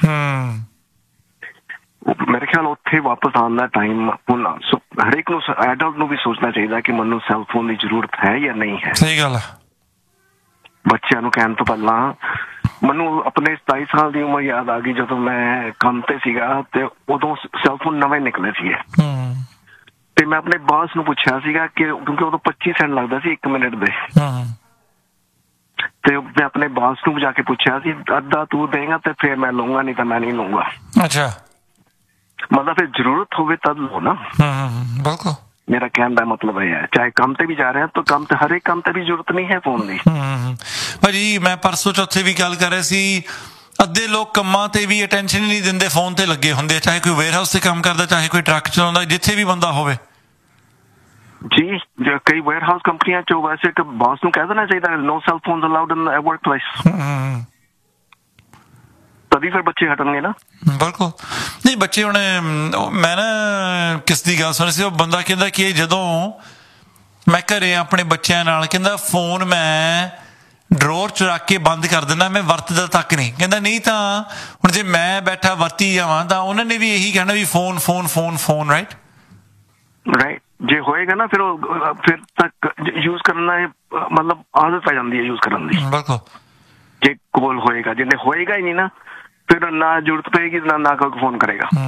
ਮੇਰੇ ਖਿਆਲ ਉੱਥੇ ਵਾਪਸ ਆਉਣ ਦਾ ਟਾਈਮ ਹੁਣ ਹਰੇਕ ਨੂੰ ਐਡਲਟ ਨੂੰ ਵੀ ਸੋਚਣਾ ਚਾਹੀਦਾ ਕਿ ਮੈਨੂੰ ਸੈਲ ਫੋਨ ਦੀ ਜ਼ਰੂਰਤ ਹੈ ਜਾਂ ਨਹੀਂ ਹੈ ਸਹੀ ਗੱਲ ਹੈ ਬੱਚਿਆਂ ਨੂੰ ਕਹਿਣ ਤੋਂ ਪਹਿਲਾਂ ਮੈਨੂੰ ਆਪਣੇ ਸਤਾਈ ਸਾਲ ਦੀ ਉਮਰ ਯਾਦ ਆ ਗਈ ਜਦੋਂ ਮੈਂ ਕੰਮ ਤੇ ਸੀਗਾ ਤੇ ਉਦੋਂ ਸੈਲ ਫੋਨ ਨਵੇਂ ਨਿਕਲੇ ਸੀਗੇ ਤੇ ਮੈਂ ਆਪਣੇ ਬਾਸ ਨੂੰ ਪੁੱਛਿਆ ਸੀਗਾ ਕਿ ਕਿਉਂਕਿ ਉਦੋਂ ਪੱਚੀ ਸੈਂਟ ਲੱਗਦਾ ਸੀ ਇੱਕ ਮਿੰਟ ਦੇ ਤੇ ਮੈਂ ਆਪਣੇ ਬਾਸ ਨੂੰ ਜਾ ਕੇ ਪੁੱਛਿਆ ਸੀ ਅੱਧਾ ਤੂੰ ਦੇਗਾ ਤੇ ਫਿਰ ਮੈਂ ਲਊਂਗਾ ਨਹੀਂ ਤਾਂ ਮੈਂ ਨਹੀਂ ਲਊਂਗਾ ਅੱਛਾ ਮਤਲਬ ਫਿਰ ਜ਼ਰੂਰਤ ਹੋਵੇ ਤਦ ਲਓ ਨਾ ਬਿਲਕੁਲ ਮੇਰਾ ਕਹਿਣ ਦਾ ਮਤਲਬ ਇਹ ਹੈ ਚਾਹੇ ਕੰਮ ਤੇ ਵੀ ਜਾ ਰਹੇ ਹਾਂ ਤਾਂ ਕੰਮ ਤੇ ਹਰੇਕ ਕੰਮ ਤੇ ਵੀ ਜ਼ਰੂਰਤ ਨਹੀਂ ਹੈ ਫੋਨ ਦੀ ਭਾਜੀ ਮੈਂ ਪਰਸੋਂ ਚੌਥੇ ਵੀ ਗੱਲ ਕਰ ਰਿਹਾ ਸੀ ਅੱਧੇ ਲੋਕ ਕੰਮਾਂ ਤੇ ਵੀ ਅਟੈਂਸ਼ਨ ਹੀ ਨਹੀਂ ਦਿੰਦੇ ਫੋਨ ਤੇ ਲੱਗੇ ਹੁੰਦੇ ਚਾਹੇ ਕੋਈ ਵੇਅਰ ਹਾਊਸ ਤੇ ਕੰਮ ਕਰਦਾ ਚਾਹੇ ਕੋਈ ਟਰੱਕ ਚਲਾਉਂਦਾ ਜਿੱਥੇ ਵੀ ਬੰਦਾ ਹੋਵੇ ਜੀ ਕਈ ਵੇਅਰ ਹਾਊਸ ਕੰਪਨੀਆਂ ਚ ਵੈਸੇ ਇੱਕ ਬਾਸ ਨੂੰ ਕਹਿ ਦੇਣਾ ਚਾਹੀਦਾ ਨੋ ਸੈਲ ਫੋਨਸ ਅਲਾਉਡ ਇਨ ਵਰਕ ਪਲੇਸ ਤਦੀ ਫਿਰ ਬੱਚੇ ਹਟਣਗੇ ਨਾ ਬਿਲਕੁਲ ਨਹੀਂ ਬੱਚੇ ਹੁਣ ਮੈਂ ਨਾ ਕਿਸ ਦੀ ਗੱਲ ਸੁਣੀ ਸੀ ਉਹ ਬੰਦਾ ਕਹਿੰਦਾ ਕਿ ਜਦੋਂ ਮੈਂ ਘਰੇ ਆਪਣੇ ਬੱਚਿਆਂ ਨਾਲ ਕਹਿੰਦਾ ਫੋਨ ਮੈਂ ਡਰੋਰ ਚ ਰੱਖ ਕੇ ਬੰਦ ਕਰ ਦਿੰਦਾ ਮੈਂ ਵਰਤਦਾ ਤੱਕ ਨਹੀਂ ਕਹਿੰਦਾ ਨਹੀਂ ਤਾਂ ਹੁਣ ਜੇ ਮੈਂ ਬੈਠਾ ਵਰਤੀ ਜਾਵਾਂ ਤਾਂ ਉਹਨਾਂ ਨੇ ਵੀ ਇਹੀ ਕਹਿਣਾ ਵੀ phone phone phone phone right right ਜੇ ਹੋਏਗਾ ਨਾ ਫਿਰ ਉਹ ਫਿਰ ਤੱਕ ਯੂਜ਼ ਕਰਨਾ ਮਤਲਬ ਆਦਤ ਪੈ ਜਾਂਦੀ ਹੈ ਯੂਜ਼ ਕਰਨ ਦੀ ਬਿਲਕੁਲ ਜੇ ਕੋਲ ਹੋਏਗਾ ਜਿਹਨੇ ਹੋਏਗਾ ਹੀ ਨਹੀਂ ਨਾ ਫਿਰ ਨਾ ਜ਼ਰੂਰਤ ਪਏਗੀ ਨਾ ਨਾ ਕੋਈ ਫੋਨ ਕਰੇਗਾ